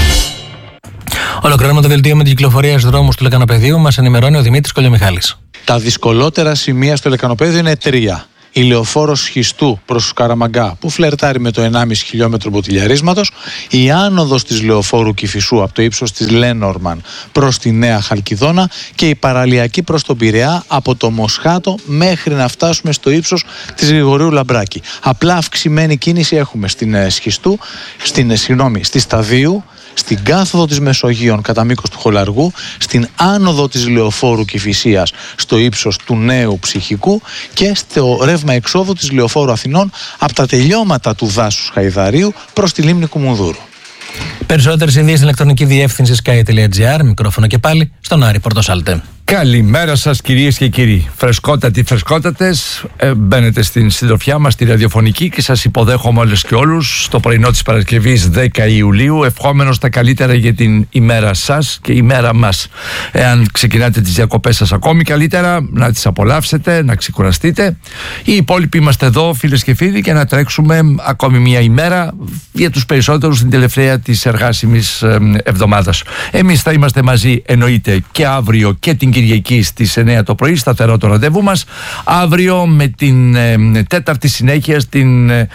[SPEAKER 22] Ολοκληρώνουμε το δελτίο με την κυκλοφορία στους δρόμους του Λεκανοπεδίου. Μας ενημερώνει ο Δημήτρης Κολιομιχάλης.
[SPEAKER 8] Τα δυσκολότερα σημεία στο Λεκανοπέδιο είναι τρία. Η λεωφόρος Σχιστού προς Καραμαγκά που φλερτάρει με το ενάμιση χιλιόμετρο μποτιλιαρίσματος, η άνοδος της λεωφόρου Κηφισού από το ύψος της Λένορμαν προς τη Νέα Χαλκιδόνα και η παραλιακή προς τον Πειραιά από το Μοσχάτο μέχρι να φτάσουμε στο ύψος της Γρηγορίου Λαμπράκη. Απλά αυξημένη κίνηση έχουμε στην Σχιστού, στην, συγγνώμη, στη Σταδίου, στην κάθοδο της Μεσογείων κατά μήκος του Χολαργού, στην άνοδο της λεωφόρου Κηφισίας στο ύψος του Νέου Ψυχικού και στο ρεύμα εξόδου της λεωφόρου Αθηνών από τα τελειώματα του δάσους Χαϊδαρίου προς τη λίμνη Κουμουνδούρου.
[SPEAKER 22] Περισσότερες ειδήσεις στην ηλεκτρονική διεύθυνση sky.gr. Μικρόφωνο και πάλι στον Άρη Πορτοσάλτε.
[SPEAKER 2] Καλημέρα σας κυρίες και κύριοι. Φρεσκότατοι, φρεσκότατες, ε, μπαίνετε στην συντροφιά μας τη ραδιοφωνική και σας υποδέχομαι όλες και όλους στο πρωινό της Παρασκευής δέκα Ιουλίου, ευχόμενος τα καλύτερα για την ημέρα σας και ημέρα μας. Εάν ξεκινάτε τις διακοπές σας ακόμη καλύτερα, να τις απολαύσετε, να ξεκουραστείτε. Οι υπόλοιποι είμαστε εδώ φίλες και φίλοι και να τρέξουμε ακόμη μια ημέρα για τους περισσότερους την τελευταία της εργάσιμης εβδομάδας. Εμείς θα είμαστε μαζί εννοείται και αύριο και την Κυριακή στις εννιά το πρωί, σταθερό το ραντεβού μας. Αύριο με την ε, τέταρτη συνέχεια στην, ε,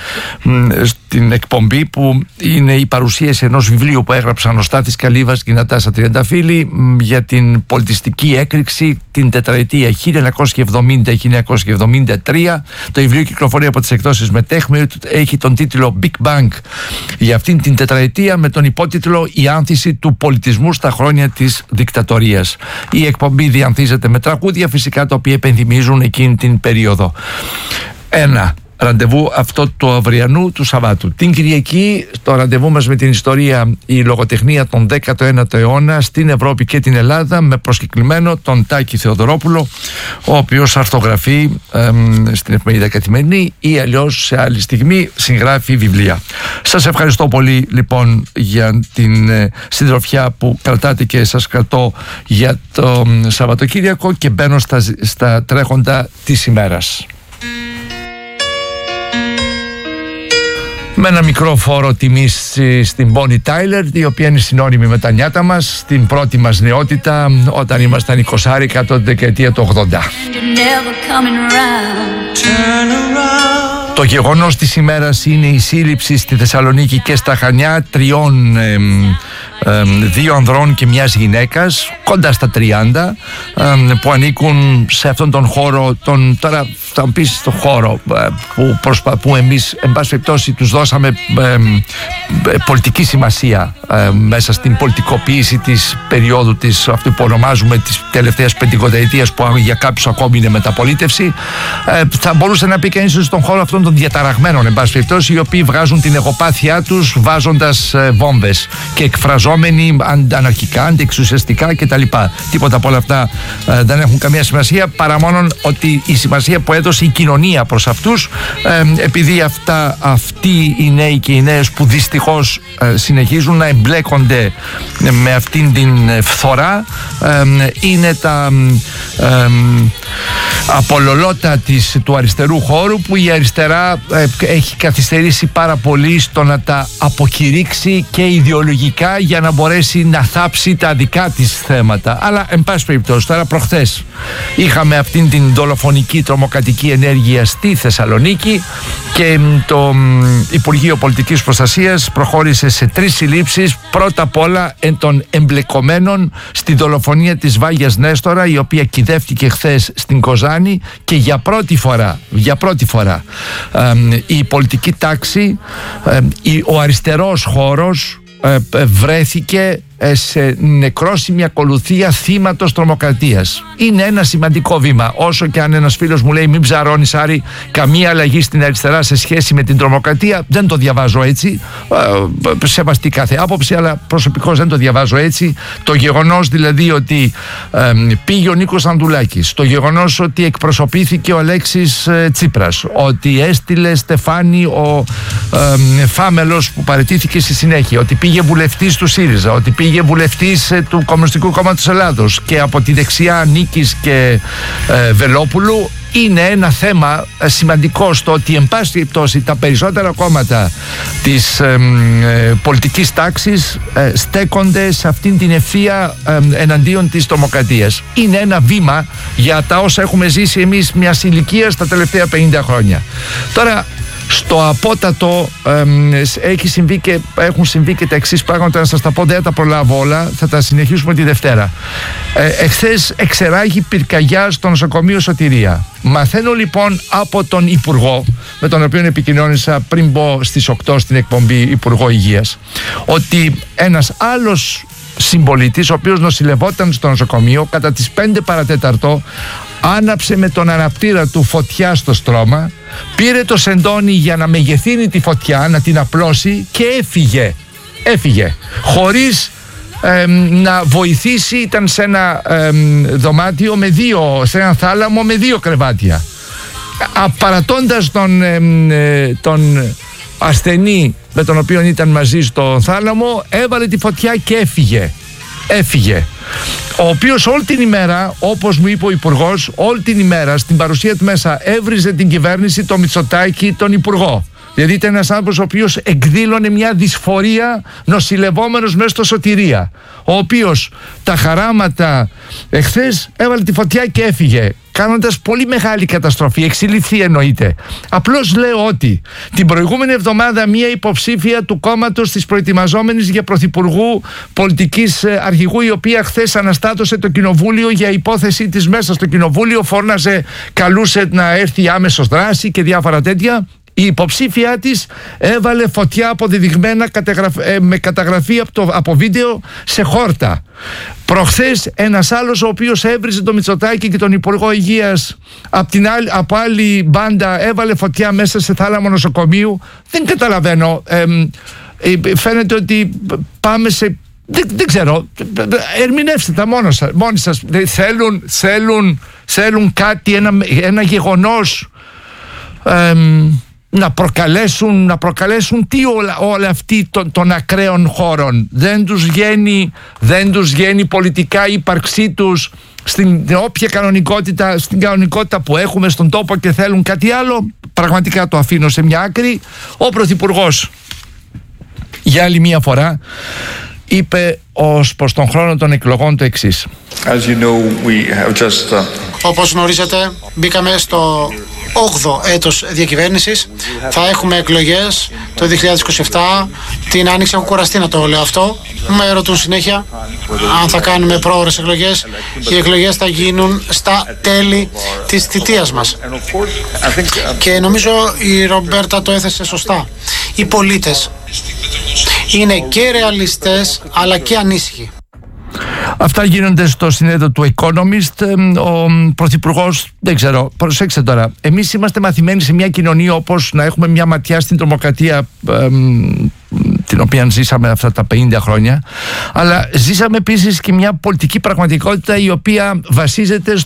[SPEAKER 2] στην εκπομπή που είναι η παρουσίαση ενός βιβλίου που έγραψαν ο Στάθης Καλύβας και η Νατάσα Τριανταφύλλη για την πολιτιστική έκρηξη την τετραετία χίλια εννιακόσια εβδομήντα με χίλια εννιακόσια εβδομήντα τρία. Το βιβλίο κυκλοφορεί από τις εκδόσεις Μετέχμιο, έχει τον τίτλο Big Bang για αυτήν την τετραετία με τον υπότιτλο «Η άνθηση του πολιτισμού στα χρόνια της δικτατορίας». Η εκπομπή διανθίζεται με τραγούδια φυσικά τα οποία επενθυμίζουν εκείνη την περίοδο. Ένα ραντεβού αυτό του αυριανού του Σαββάτου. Την Κυριακή το ραντεβού μας με την ιστορία, η λογοτεχνία των δέκατο ένατο αιώνα στην Ευρώπη και την Ελλάδα με προσκεκλημένο τον Τάκη Θεοδωρόπουλο, ο οποίος αρθογραφεί εμ, στην εφημερίδα Καθημερινή ή αλλιώς σε άλλη στιγμή συγγράφει βιβλία. Σας ευχαριστώ πολύ λοιπόν για την ε, συντροφιά που κρατάτε και σας κρατώ για το ε, Σαββατοκύριακο και μπαίνω στα, στα τρέχοντα της ημέρας. Με ένα μικρό φόρο τιμής στην Bonnie Tyler, η οποία είναι συνώνυμη με τα νιάτα μας, την πρώτη μας νεότητα όταν ήμασταν εικοσάρικα το δεκαετία του ογδόντα. Το γεγονός της ημέρας είναι η σύλληψη στη Θεσσαλονίκη και στα Χανιά τριών ε, ε, δύο ανδρών και μιας γυναίκας κοντά στα τριάντα ε, που ανήκουν σε αυτόν τον χώρο, τον, τώρα θα μου πεις τον χώρο ε, που, προσπα, που εμείς εν πάση περιπτώσει τους δώσαμε ε, ε, πολιτική σημασία ε, μέσα στην πολιτικοποίηση της περίοδου της, αυτού που ονομάζουμε της τελευταίας πεντηκονταετίας που για κάποιους ακόμη είναι μεταπολίτευση. Ε, θα μπορούσε να πει κανείς στον χώρο αυτών των διαταραγμένων εν πάση περιπτώσει, οι οποίοι βγάζουν την εγωπάθειά τους βάζοντας ε, βόμβες και εκφραζόμενοι αναρχικά, αντιεξουσιαστικά κτλ. Τίποτα από όλα αυτά ε, δεν έχουν καμία σημασία παρά μόνο ότι η σημασία που έδωσε η κοινωνία προς αυτούς, ε, επειδή αυτά, αυτοί οι νέοι και οι νέες που δυστυχώς ε, συνεχίζουν να εμπλέκονται με αυτήν την φθορά, ε, είναι τα, ε, απολολότα της, του αριστερού χώρου, που η αριστερά ε, έχει καθυστερήσει πάρα πολύ στο να τα αποκηρύξει και ιδεολογικά για να μπορέσει να θάψει τα δικά της θέματα. Αλλά εν πάση περιπτώσει, τώρα προχθές είχαμε αυτήν την δολοφονική τρομοκρατική ενέργεια στη Θεσσαλονίκη και το Υπουργείο Πολιτικής Προστασίας προχώρησε σε τρεις συλλήψεις, πρώτα απ' όλα εν των εμπλεκομένων στη δολοφονία της Βάγιας Νέστορα, η οποία κυδεύτηκε χθες στην Κοζάνη, και για πρώτη φορά, για πρώτη φορά ε, η πολιτική τάξη, ε, η, ο αριστερός χώρος ε, ε, βρέθηκε σε νεκρόσιμη ακολουθία θύματος τρομοκρατίας. Είναι ένα σημαντικό βήμα. Όσο και αν ένας φίλος μου λέει μην ψαρώνεις, Άρη, καμία αλλαγή στην αριστερά σε σχέση με την τρομοκρατία, δεν το διαβάζω έτσι. ε, σεβαστή κάθε άποψη, αλλά προσωπικώς δεν το διαβάζω έτσι. Το γεγονός δηλαδή ότι ε, πήγε ο Νίκος Ανδουλάκης, το γεγονός ότι εκπροσωπήθηκε ο Αλέξης ε, Τσίπρας, ότι έστειλε Στεφάνη ο ε, Φάμελος που παραιτήθηκε στη συνέχεια, ότι πήγε βουλευτής του ΣΥΡΙΖΑ, ότι πήγε Πήγε βουλευτής του Κομμουνιστικού Κόμματος Ελλάδος και από τη δεξιά Νίκης και ε, Βελόπουλου, είναι ένα θέμα ε, σημαντικό στο ότι εν πάση περιπτώσει τα περισσότερα κόμματα της ε, ε, πολιτικής τάξης ε, στέκονται σε αυτήν την ευθεία ε, εναντίον της τρομοκρατίας. Είναι ένα βήμα για τα όσα έχουμε ζήσει εμείς μιας ηλικίας τα τελευταία πενήντα χρόνια. Τώρα, στο απότατο ε, έχει συμβεί και, έχουν συμβεί και τα εξής πράγματα, να σας τα πω, δεν τα προλάβω όλα, θα τα συνεχίσουμε τη Δευτέρα. Ε, εχθές εξεράγει πυρκαγιά στο νοσοκομείο Σωτηρία. Μαθαίνω λοιπόν από τον Υπουργό, με τον οποίο επικοινώνησα πριν μπω στις οκτώ στην εκπομπή Υπουργό Υγείας, ότι ένας άλλος συμπολίτης, ο οποίος νοσηλευόταν στο νοσοκομείο, κατά τις πέντε παρατέταρτο άναψε με τον αναπτήρα του φωτιά στο στρώμα, πήρε το σεντόνι για να μεγεθύνει τη φωτιά, να την απλώσει, και έφυγε. Έφυγε. Χωρίς ε, να βοηθήσει, ήταν σε ένα ε, δωμάτιο με δύο, σε ένα θάλαμο με δύο κρεβάτια. Απαρατώντας τον, ε, ε, τον ασθενή με τον οποίο ήταν μαζί στο θάλαμο, έβαλε τη φωτιά και έφυγε. Έφυγε. Ο οποίος όλη την ημέρα, όπως μου είπε ο Υπουργός, όλη την ημέρα στην παρουσία του μέσα έβριζε την κυβέρνηση, το Μητσοτάκη, τον Υπουργό. Δηλαδή ήταν ένας άνθρωπος ο οποίος εκδήλωνε μια δυσφορία νοσηλευόμενος μέσα στο Σωτηρία, ο οποίος τα χαράματα εχθές έβαλε τη φωτιά και έφυγε, κάνοντας πολύ μεγάλη καταστροφή, εξηλειφθεί εννοείται. Απλώς λέω ότι την προηγούμενη εβδομάδα μία υποψήφια του κόμματος της προετοιμαζόμενης για πρωθυπουργού πολιτικής αρχηγού, η οποία χθες αναστάτωσε το κοινοβούλιο για υπόθεση της μέσα στο κοινοβούλιο, φώναζε, καλούσε να έρθει άμεσος δράση και διάφορα τέτοια. Η υποψήφιά της έβαλε φωτιά αποδεδειγμένα με καταγραφή από, το, από βίντεο σε χόρτα. Προχθές ένας άλλος, ο οποίος έβριζε τον Μητσοτάκη και τον Υπουργό Υγείας από, την άλλη, από άλλη μπάντα, έβαλε φωτιά μέσα σε θάλαμο νοσοκομείου. Δεν καταλαβαίνω. Ε, ε, φαίνεται ότι πάμε σε... Δεν, δεν ξέρω. Ερμηνεύστε τα μόνο σας, μόνοι σας. Θέλουν, θέλουν, θέλουν κάτι, ένα, ένα γεγονός... Ε, να προκαλέσουν, να προκαλέσουν τι όλα, όλα αυτοί των, των ακραίων χώρων. Δεν τους βγαίνει, δεν τους βγαίνει πολιτικά η ύπαρξή τους στην όποια κανονικότητα, στην κανονικότητα που έχουμε στον τόπο, και θέλουν κάτι άλλο. Πραγματικά το αφήνω σε μια άκρη. Ο Πρωθυπουργός για άλλη μια φορά είπε ως προς τον χρόνο των εκλογών το εξής.
[SPEAKER 10] As you know, we have just, uh...
[SPEAKER 11] Όπως γνωρίζετε, μπήκαμε στο όγδοο έτος διακυβέρνησης. Θα έχουμε εκλογές το δύο χιλιάδες είκοσι επτά. Την Άνοιξη έχω κουραστεί να το λέω αυτό. Με ρωτούν συνέχεια αν θα κάνουμε πρόωρες εκλογές. Οι εκλογές θα γίνουν στα τέλη της θητείας μας. Και νομίζω η Ρομπέρτα το έθεσε σωστά. Οι πολίτες είναι και ρεαλιστές αλλά και ανήσυχοι.
[SPEAKER 2] Αυτά γίνονται στο συνέδριο του Economist. Ο Πρωθυπουργός, δεν ξέρω, προσέξτε τώρα, εμείς είμαστε μαθημένοι σε μια κοινωνία όπως να έχουμε μια ματιά στην τρομοκρατία, την οποία ζήσαμε αυτά τα πενήντα χρόνια, αλλά ζήσαμε επίσης και μια πολιτική πραγματικότητα η οποία βασίζεται στο,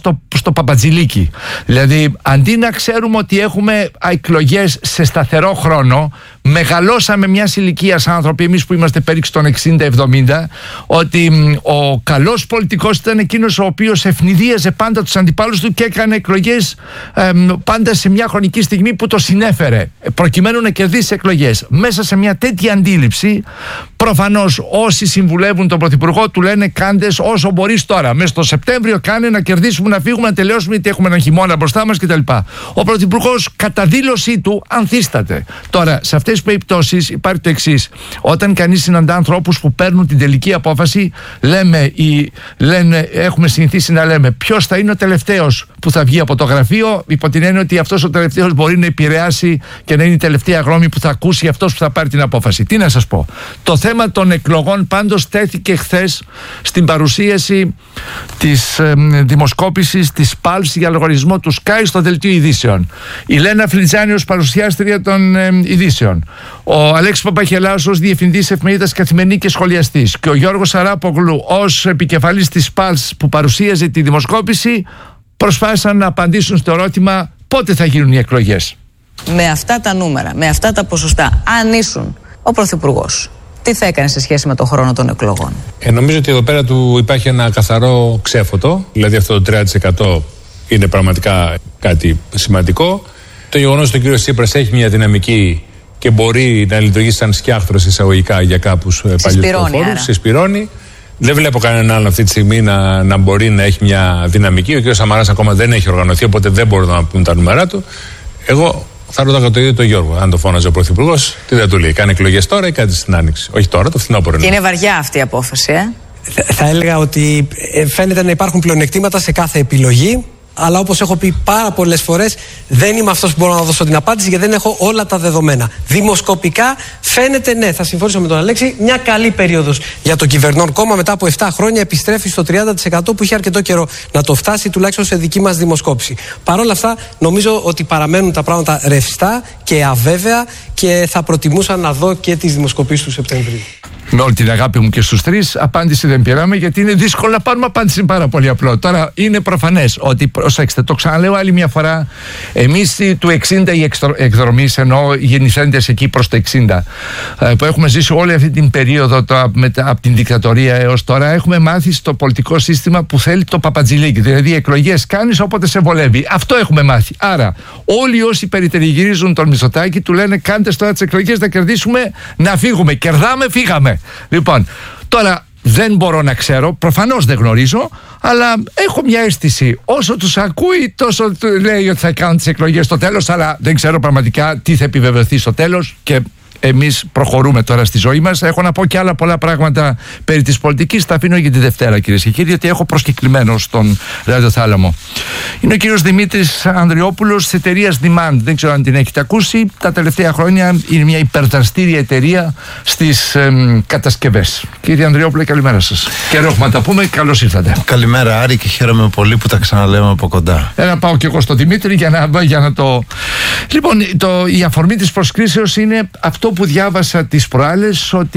[SPEAKER 2] όπως το Παπατζηλίκι. Δηλαδή, αντί να ξέρουμε ότι έχουμε εκλογές σε σταθερό χρόνο, μεγαλώσαμε μιας ηλικίας άνθρωποι, εμείς που είμαστε περίπου των εξήντα εβδομήντα, ότι ο καλός πολιτικός ήταν εκείνος ο οποίος ευνηδίαζε πάντα τους αντιπάλους του και έκανε εκλογές ε, πάντα σε μια χρονική στιγμή που το συνέφερε, προκειμένου να κερδίσει εκλογές. Μέσα σε μια τέτοια αντίληψη, προφανώς όσοι συμβουλεύουν τον Πρωθυπουργό του λένε κάντε όσο μπορείς τώρα. Μέσα στο Σεπτέμβριο κάνε να κερδίσουμε, να φύγουμε, να τελειώσουμε, γιατί έχουμε έναν χειμώνα μπροστά μας κτλ. Ο Πρωθυπουργός κατά δήλωσή του ανθίσταται. Τώρα, σε αυτές τις περιπτώσεις υπάρχει το εξής. Όταν κανείς συναντά ανθρώπους που παίρνουν την τελική απόφαση, λέμε, ή, λένε, έχουμε συνηθίσει να λέμε ποιος θα είναι ο τελευταίος που θα βγει από το γραφείο, υπό την έννοια ότι αυτός ο τελευταίος μπορεί να επηρεάσει και να είναι η τελευταία γνώμη που θα ακούσει αυτός που θα πάρει την απόφαση. Τι να σας πω. Το θέμα των εκλογών πάντως τέθηκε χθες στην παρουσίαση της ε, δημοσκόπησης της Πάλς για λογαριασμό του Sky στο δελτίο ειδήσεων. Η Λένα Φλιτζάνη ως παρουσιάστρια των ε, ειδήσεων. Ο Αλέξης Παπαχελάς ως διευθυντής εφημερίδας Καθημερινή και σχολιαστής. Και ο Γιώργος Αράπογλου ως επικεφαλής της Πάλς που παρουσίαζε τη δημοσκόπηση προσπάθησαν να απαντήσουν στο ερώτημα πότε θα γίνουν οι εκλογές.
[SPEAKER 4] Με αυτά τα νούμερα, με αυτά τα ποσοστά, αν ήσουν ο Πρωθυπουργός, τι θα έκανε σε σχέση με τον χρόνο των εκλογών?
[SPEAKER 12] Ε, νομίζω ότι εδώ πέρα του υπάρχει ένα καθαρό ξέφωτο. Δηλαδή αυτό το τρία τοις εκατό είναι πραγματικά κάτι σημαντικό. Το γεγονός ότι ο κύριος Τσίπρας έχει μια δυναμική και μπορεί να λειτουργήσει σαν σκιάχτρος εισαγωγικά για κάποιους παλιούς προφόρους. Συσπυρώνει. Δεν βλέπω κανέναν άλλον αυτή τη στιγμή να, να μπορεί να έχει μια δυναμική. Ο κύριος Σαμαράς ακόμα δεν έχει οργανωθεί, οπότε δεν μπορούν να πούμε τα νούμερά του. Εγώ θα ρωτάω το ίδιο τον Γιώργο, αν το φώναζε ο Πρωθυπουργός, τι θα του λέει. Κάνει εκλογές τώρα ή κάτι στην Άνοιξη? Όχι τώρα, το φθινόπωρο.
[SPEAKER 4] Και είναι βαριά αυτή η απόφαση, ε.
[SPEAKER 14] Θα έλεγα ότι φαίνεται να υπάρχουν πλεονεκτήματα σε κάθε επιλογή. Αλλά όπως έχω πει πάρα πολλές φορές, δεν είμαι αυτός που μπορώ να δώσω την απάντηση, γιατί δεν έχω όλα τα δεδομένα. Δημοσκοπικά φαίνεται, ναι, θα συμφωνήσω με τον Αλέξη, μια καλή περίοδος για το κυβερνών κόμμα. Μετά από επτά χρόνια επιστρέφει στο τριάντα τοις εκατό που είχε αρκετό καιρό να το φτάσει, τουλάχιστον σε δική μας δημοσκόπηση. Παρ' όλα αυτά, νομίζω ότι παραμένουν τα πράγματα ρευστά και αβέβαια και θα προτιμούσα να δω και τις δημοσκοπήσεις του Σεπτεμβρίου.
[SPEAKER 2] Με όλη την αγάπη μου και στους τρεις, απάντηση δεν πήραμε, γιατί είναι δύσκολο να πάρουμε απάντηση. Είναι πάρα πολύ απλό. Τώρα είναι προφανές ότι, προσέξτε, το ξαναλέω άλλη μια φορά, εμείς του εξήντα οι εκδρομείς, ενώ γεννηθέντες εκεί προς το εξήντα, που έχουμε ζήσει όλη αυτή την περίοδο το, μετά, από την δικτατορία έως τώρα, έχουμε μάθει στο πολιτικό σύστημα που θέλει το Παπατζηλίκι. Δηλαδή, εκλογές κάνεις όποτε σε βολεύει. Αυτό έχουμε μάθει. Άρα, όλοι όσοι περιτριγυρίζουν τον Μητσοτάκη του λένε: κάντε τώρα τις εκλογές να κερδίσουμε, να φύγουμε. Κερδάμε, φύγαμε. Λοιπόν, τώρα δεν μπορώ να ξέρω, προφανώς δεν γνωρίζω, αλλά έχω μια αίσθηση. Όσο τους ακούει, τόσο του λέει ότι θα κάνουν τις εκλογές στο τέλος, αλλά δεν ξέρω πραγματικά τι θα επιβεβαιωθεί στο τέλος και εμείς προχωρούμε τώρα στη ζωή μας. Έχω να πω και άλλα πολλά πράγματα περί της πολιτικής. Τα αφήνω για τη Δευτέρα, κυρίες και κύριοι, γιατί έχω προσκεκλημένο στον ραδιοθάλαμο. Είναι ο κύριος Δημήτρης Ανδριόπουλος της εταιρείας Demand. Δεν ξέρω αν την έχετε ακούσει. Τα τελευταία χρόνια είναι μια υπερδραστήρια εταιρεία στις εμ, κατασκευές. Κύριε Ανδριόπουλε, καλημέρα σας. Καιρό έχουμε να τα πούμε. Καλώς ήρθατε.
[SPEAKER 24] Καλημέρα, Άρη, και χαίρομαι πολύ που τα ξαναλέμε από κοντά.
[SPEAKER 2] Ένα πάω και εγώ στον Δημήτρη για να, για να το. Λοιπόν, το, η αφορμή της προσκλήσεως είναι αυτό που διάβασα τις προάλλες, ότι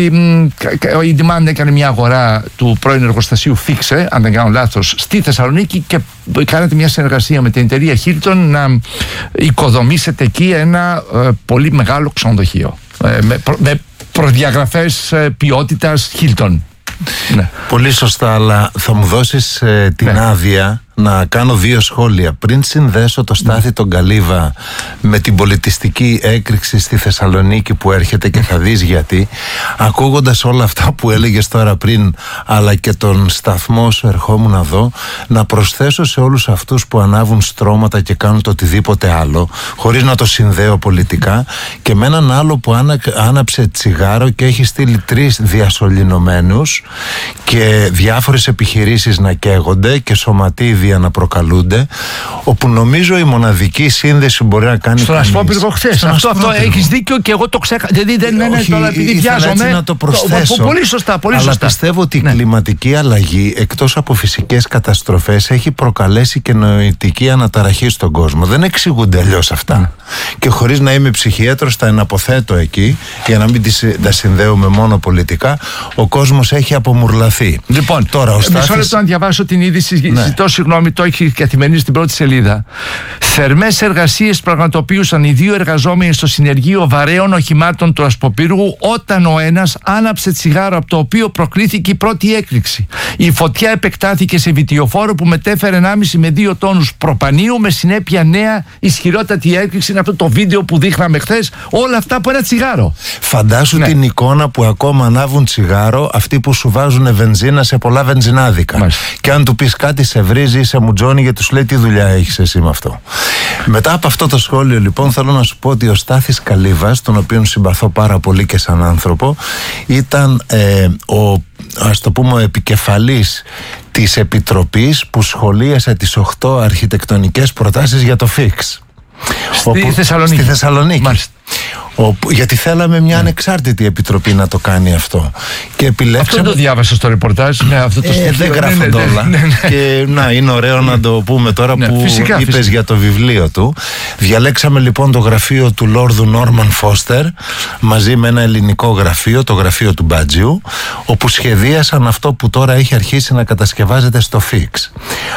[SPEAKER 2] η Demand έκανε μια αγορά του πρώην εργοστασίου Φίξε, αν δεν κάνω λάθος, στη Θεσσαλονίκη, και κάνατε μια συνεργασία με την εταιρεία Hilton να οικοδομήσετε εκεί ένα ε, πολύ μεγάλο ξενοδοχείο ε, με, προ, με προδιαγραφές ε, ποιότητας Hilton.
[SPEAKER 24] Ναι. Πολύ σωστά, αλλά θα μου δώσεις ε, την ναι. άδεια να κάνω δύο σχόλια. Πριν συνδέσω το Στάθη τον Καλύβα με την πολιτιστική έκρηξη στη Θεσσαλονίκη που έρχεται, και θα δεις γιατί, ακούγοντας όλα αυτά που έλεγες τώρα πριν, αλλά και τον σταθμό σου ερχόμουν να δω, να προσθέσω σε όλους αυτούς που ανάβουν στρώματα και κάνουν το οτιδήποτε άλλο, χωρίς να το συνδέω πολιτικά, και με έναν άλλο που άνα, άναψε τσιγάρο και έχει στείλει τρεις διασωληνωμένους και διάφορες επιχειρήσεις να καίγονται και σωματίδια να προκαλούνται, όπου νομίζω η μοναδική σύνδεση που μπορεί να κάνει.
[SPEAKER 2] Στον Ασπρόπυργο χθες. Αυτό, αυτό έχεις δίκιο και εγώ το ξέχασα. Δηλαδή δεν είναι τώρα επειδή βιάζομαι.
[SPEAKER 24] Να το προσθέσω.
[SPEAKER 2] Πολύ σωστά, πολύ
[SPEAKER 24] αλλά
[SPEAKER 2] σωστά.
[SPEAKER 24] Πιστεύω ότι
[SPEAKER 2] ναι.
[SPEAKER 24] η κλιματική αλλαγή, εκτός από φυσικές καταστροφές, έχει προκαλέσει και νοητική αναταραχή στον κόσμο. Δεν εξηγούνται αλλιώς αυτά. Ναι. Και χωρίς να είμαι ψυχίατρος, τα εναποθέτω εκεί, για να μην τα συνδέουμε μόνο πολιτικά. Ο κόσμος έχει απομουρλαθεί.
[SPEAKER 2] Λοιπόν,
[SPEAKER 24] τώρα ο Στάθης...
[SPEAKER 2] μισό λεπτό να διαβάσω την είδηση. Ναι. Ζητώ συγγνώμη συγγνώμη, το έχει καθημερινή στην πρώτη σελίδα. Θερμές εργασίες πραγματοποιούσαν οι δύο εργαζόμενοι στο συνεργείο βαρέων οχημάτων του Ασποπύργου όταν ο ένας άναψε τσιγάρο από το οποίο προκλήθηκε η πρώτη έκρηξη. Η φωτιά επεκτάθηκε σε βιτιοφόρο που μετέφερε ενάμιση με δύο τόνους προπανίου με συνέπεια νέα ισχυρότατη έκρηξη. Είναι αυτό το βίντεο που δείχναμε χθες. Όλα αυτά από ένα τσιγάρο.
[SPEAKER 24] Φαντάσου ναι. την εικόνα που ακόμα ανάβουν τσιγάρο αυτοί που σου βάζουν βενζίνα σε πολλά βενζινάδικα. Μάλιστα. Και αν του πεις κάτι σε βρίζει ή σε μουτζώνει γιατί σου λέει τι δουλειά έχεις εσύ με αυτό. Μετά από αυτό το σχόλιο λοιπόν θέλω να σου πω ότι ο Στάθης Καλίβας, τον οποίον συμπαθώ πάρα πολύ και σαν άνθρωπο, ήταν ε, ο, ας το πούμε, ο επικεφαλής της επιτροπής που σχολίασε τις οκτώ αρχιτεκτονικές προτάσεις για το ΦΙΚΣ.
[SPEAKER 2] Στη
[SPEAKER 24] όπου,
[SPEAKER 2] Θεσσαλονίκη.
[SPEAKER 24] Στη Θεσσαλονίκη.
[SPEAKER 2] Μάλιστα.
[SPEAKER 24] Όπου, γιατί θέλαμε μια ανεξάρτητη επιτροπή να το κάνει αυτό. Και επιλέξαμε...
[SPEAKER 2] Αυτό το διάβασα στο ρεπορτάζ. Ναι, αυτό το
[SPEAKER 24] ε, δεν γράφονται ναι, ναι, όλα. Ναι, ναι. Και να, είναι ωραίο ναι. να το πούμε τώρα ναι, που φυσικά, είπες φυσικά. για το βιβλίο του. Διαλέξαμε λοιπόν το γραφείο του Λόρδου Νόρμαν Φώστερ μαζί με ένα ελληνικό γραφείο, το γραφείο του Μπάτζιου, όπου σχεδίασαν αυτό που τώρα έχει αρχίσει να κατασκευάζεται στο ΦΙΚΣ.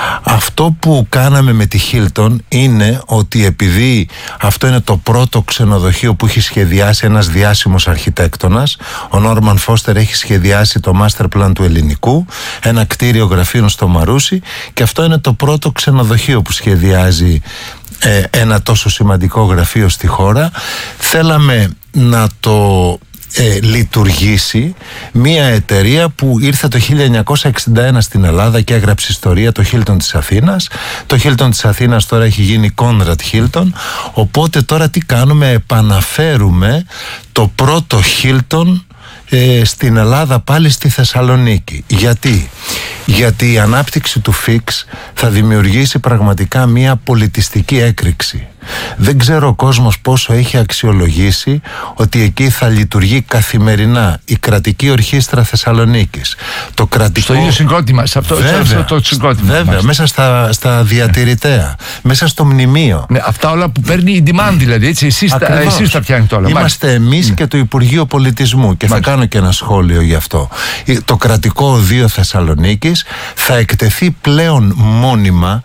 [SPEAKER 24] Αυτό που κάναμε με τη Χίλτον είναι ότι επειδή αυτό είναι το πρώτο ξενοδοχείο που έχει σχεδιάσει ένας διάσημος αρχιτέκτονας, ο Νόρμαν Φώστερ έχει σχεδιάσει το master plan του ελληνικού, ένα κτίριο γραφείων στο Μαρούσι, και αυτό είναι το πρώτο ξενοδοχείο που σχεδιάζει ε, ένα τόσο σημαντικό γραφείο στη χώρα. Θέλαμε να το Ε, λειτουργήσει μια εταιρεία που ήρθε το χίλια εννιακόσια εξήντα ένα στην Ελλάδα και έγραψε ιστορία, το Hilton της Αθήνας. Το Hilton της Αθήνας τώρα έχει γίνει Conrad Hilton, οπότε τώρα τι κάνουμε, επαναφέρουμε το πρώτο Hilton ε, στην Ελλάδα πάλι στη Θεσσαλονίκη. Γιατί? Γιατί η ανάπτυξη του ΦΙΚΣ θα δημιουργήσει πραγματικά μια πολιτιστική έκρηξη. Δεν ξέρω ο κόσμος πόσο έχει αξιολογήσει ότι εκεί θα λειτουργεί καθημερινά η κρατική ορχήστρα Θεσσαλονίκης. Το κρατικό... Στο ίδιο
[SPEAKER 2] συγκρότημα, σε αυτό, βέβαια, σε αυτό το συγκρότημα.
[SPEAKER 24] Βέβαια, μάλιστα. μέσα στα, στα διατηρητέα, μέσα στο μνημείο.
[SPEAKER 2] Ναι, αυτά όλα που παίρνει η demand δηλαδή, έτσι, εσείς, τα, εσείς τα πιάνετε όλα.
[SPEAKER 24] Είμαστε εμείς mm. και το Υπουργείο Πολιτισμού και μάλιστα. θα κάνω και ένα σχόλιο γι' αυτό. Το κρατικό οδείο Θεσσαλονίκης θα εκτεθεί πλέον μόνιμα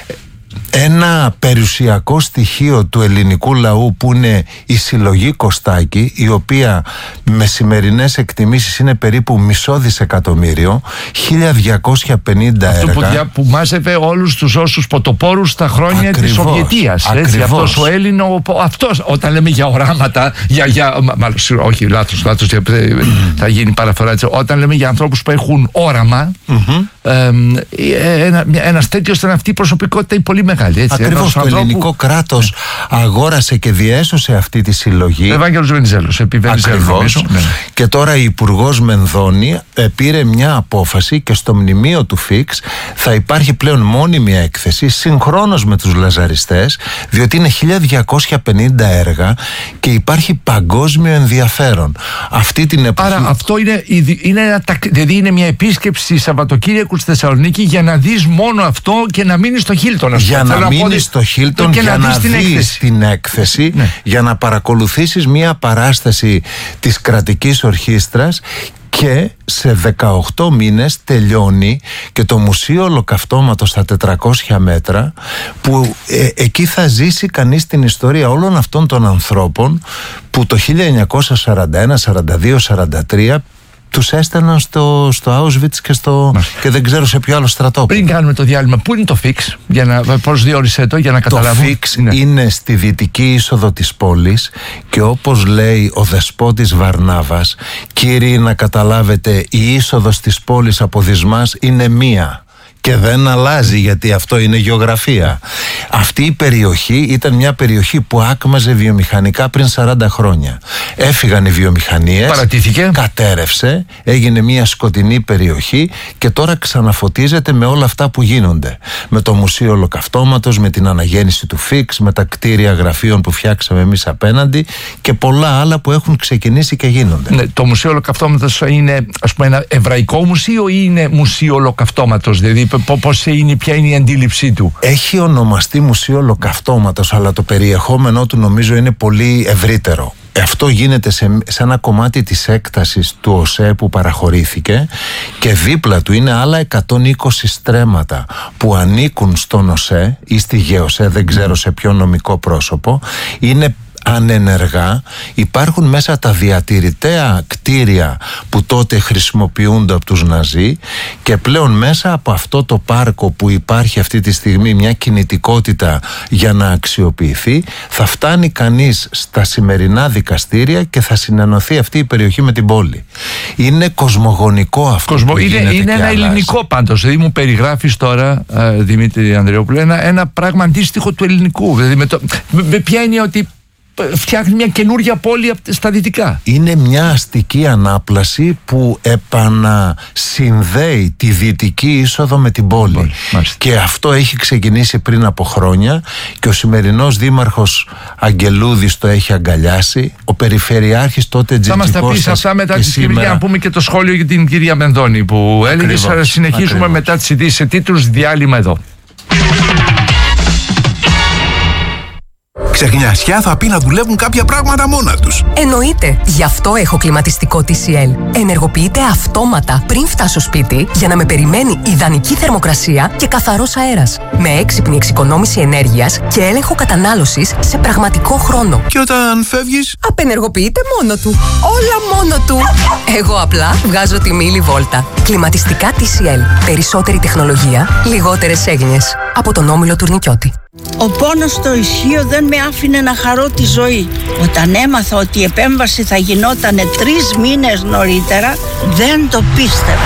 [SPEAKER 24] ένα περιουσιακό στοιχείο του ελληνικού λαού που είναι η συλλογή Κωστάκη, η οποία με σημερινές εκτιμήσεις είναι περίπου μισό δισεκατομμύριο, χίλια διακόσια πενήντα
[SPEAKER 2] αυτό
[SPEAKER 24] έργα.
[SPEAKER 2] Αυτό που, που μάζευε όλους τους όσους ποτοπόρους στα χρόνια ακριβώς, της Σοβιετίας. Έτσι, αυτός ο Έλληνο, αυτός, όταν λέμε για οράματα, για, για, μάλλον, όχι λάθος, λάθος θα γίνει παραφορά, έτσι, όταν λέμε για ανθρώπους που έχουν όραμα, mm-hmm. ε, ένα, ένας τέτοιος ήταν αυτή η προσωπικότητα η πολύ μεγάλη. Έτσι,
[SPEAKER 24] ακριβώς, το ανθρώπου... ελληνικό κράτος ναι. αγόρασε και διέσωσε αυτή τη συλλογή.
[SPEAKER 2] Ευάγγελος Βενιζέλος, επί Βενιζέλου. Ναι.
[SPEAKER 24] Και τώρα η Υπουργός Μενδώνη πήρε μια απόφαση και στο μνημείο του ΦΙΚΣ θα υπάρχει πλέον μόνιμη έκθεση συγχρόνως με τους λαζαριστές, διότι είναι χίλια διακόσια πενήντα έργα και υπάρχει παγκόσμιο ενδιαφέρον. Αυτή την εποχή...
[SPEAKER 2] Άρα αυτό είναι, είναι, ένα, δηλαδή είναι μια επίσκεψη Σαββατοκύριακου στη Θεσσαλονίκη για να δεις μόνο αυτό και να μείνεις στο Χίλτον.
[SPEAKER 24] Για να μείνεις στο Χίλτον, για να, να δεις έκθεση. την έκθεση, ναι. για να παρακολουθήσεις μια παράσταση της κρατικής ορχήστρας. Και σε δεκαοκτώ μήνες τελειώνει και το Μουσείο Ολοκαυτώματος στα τετρακόσια μέτρα, που ε, εκεί θα ζήσει κανείς την ιστορία όλων αυτών των ανθρώπων που το χίλια εννιακόσια σαράντα ένα, σαράντα δύο, σαράντα τρία τους έστελναν στο, στο Auschwitz και, στο, και δεν ξέρω σε ποιο άλλο στρατόπεδο.
[SPEAKER 2] Πριν κάνουμε το διάλειμμα, πού είναι το ΦΙΚΣ, για να προσδιορίσε το, για να καταλάβουμε.
[SPEAKER 24] Το ΦΙΚΣ είναι. είναι στη δυτική είσοδο της πόλης και όπως λέει ο δεσπότης Βαρνάβας, κύριοι να καταλάβετε, η είσοδος της πόλης από Δυσμάς είναι μία. Και δεν αλλάζει, γιατί αυτό είναι γεωγραφία. Αυτή η περιοχή ήταν μια περιοχή που άκμαζε βιομηχανικά πριν σαράντα χρόνια. Έφυγαν οι βιομηχανίες,
[SPEAKER 2] παρατήθηκε,
[SPEAKER 24] κατέρευσε, έγινε μια σκοτεινή περιοχή και τώρα ξαναφωτίζεται με όλα αυτά που γίνονται. Με το Μουσείο Ολοκαυτώματος, με την αναγέννηση του ΦΙΚΣ, με τα κτίρια γραφείων που φτιάξαμε εμείς απέναντι και πολλά άλλα που έχουν ξεκινήσει και γίνονται.
[SPEAKER 2] Ναι, το Μουσείο Ολοκαυτώματος είναι, ας πούμε, ένα εβραϊκό μουσείο ή είναι Μουσείο Ολοκαυτώματος, δηλαδή πώς είναι, ποια είναι η αντίληψή του?
[SPEAKER 24] Έχει ονομαστεί Μουσείο Ολοκαυτώματος, αλλά το περιεχόμενό του νομίζω είναι πολύ ευρύτερο. Αυτό γίνεται σε, σε ένα κομμάτι της έκτασης του ΟΣΕ που παραχωρήθηκε, και δίπλα του είναι άλλα εκατόν είκοσι στρέμματα που ανήκουν στον ΟΣΕ ή στη ΓΕΟΣΕ, δεν ξέρω σε ποιο νομικό πρόσωπο, είναι ανενεργά. Υπάρχουν μέσα τα διατηρητέα κτίρια που τότε χρησιμοποιούνται από τους Ναζί, και πλέον μέσα από αυτό το πάρκο που υπάρχει αυτή τη στιγμή μια κινητικότητα για να αξιοποιηθεί, θα φτάνει κανείς στα σημερινά δικαστήρια και θα συνενωθεί αυτή η περιοχή με την πόλη. Είναι κοσμογονικό αυτό.
[SPEAKER 2] Κοσμο...
[SPEAKER 24] που
[SPEAKER 2] είναι
[SPEAKER 24] γίνεται
[SPEAKER 2] είναι ένα
[SPEAKER 24] αλλάζει.
[SPEAKER 2] ελληνικό πάντως. Δηλαδή μου περιγράφεις τώρα, Δημήτρη Ανδρεόπουλε, ένα, ένα πράγμα αντίστοιχο του ελληνικού. Δηλαδή με, το... με ποια είναι ότι φτιάχνει μια καινούργια πόλη στα δυτικά.
[SPEAKER 24] Είναι μια αστική ανάπλαση που επανασυνδέει τη δυτική είσοδο με την πόλη. Μάλιστα. Και αυτό έχει ξεκινήσει πριν από χρόνια, και ο σημερινός δήμαρχος Αγγελούδης το έχει αγκαλιάσει. Ο περιφερειάρχης τότε Τζιτζικώστας. Θα μας τα πεις αυτά μετά τη στιγμή, σήμερα... να πούμε και το σχόλιο για την κυρία Μενδώνη που έλεγε. Συνεχίζουμε ακριβώς μετά τις ειδήσεις σε τίτλους. Διάλειμμα εδώ.
[SPEAKER 6] Ξεχνιασιά θα πει να δουλεύουν κάποια πράγματα μόνα τους.
[SPEAKER 9] Εννοείται. Γι' αυτό έχω κλιματιστικό τι σι ελ. Ενεργοποιείται αυτόματα πριν φτάσω σπίτι για να με περιμένει ιδανική θερμοκρασία και καθαρός αέρας. Με έξυπνη εξοικονόμηση ενέργειας και έλεγχο κατανάλωσης σε πραγματικό χρόνο.
[SPEAKER 6] Και όταν φεύγεις,
[SPEAKER 9] απενεργοποιείται μόνο του. Όλα μόνο του. Εγώ απλά βγάζω τη μίλη βόλτα. Κλιματιστικά τι σι ελ. Περισσότερη τεχνολογία, λιγότερες έγνοιες. Από τον Όμιλο Τουρνικιώτη.
[SPEAKER 15] Ο πόνος στο ισχύο δεν με άφηνε να χαρώ τη ζωή. Όταν έμαθα ότι η επέμβαση θα γινόταν τρεις μήνες νωρίτερα, δεν το πίστευα.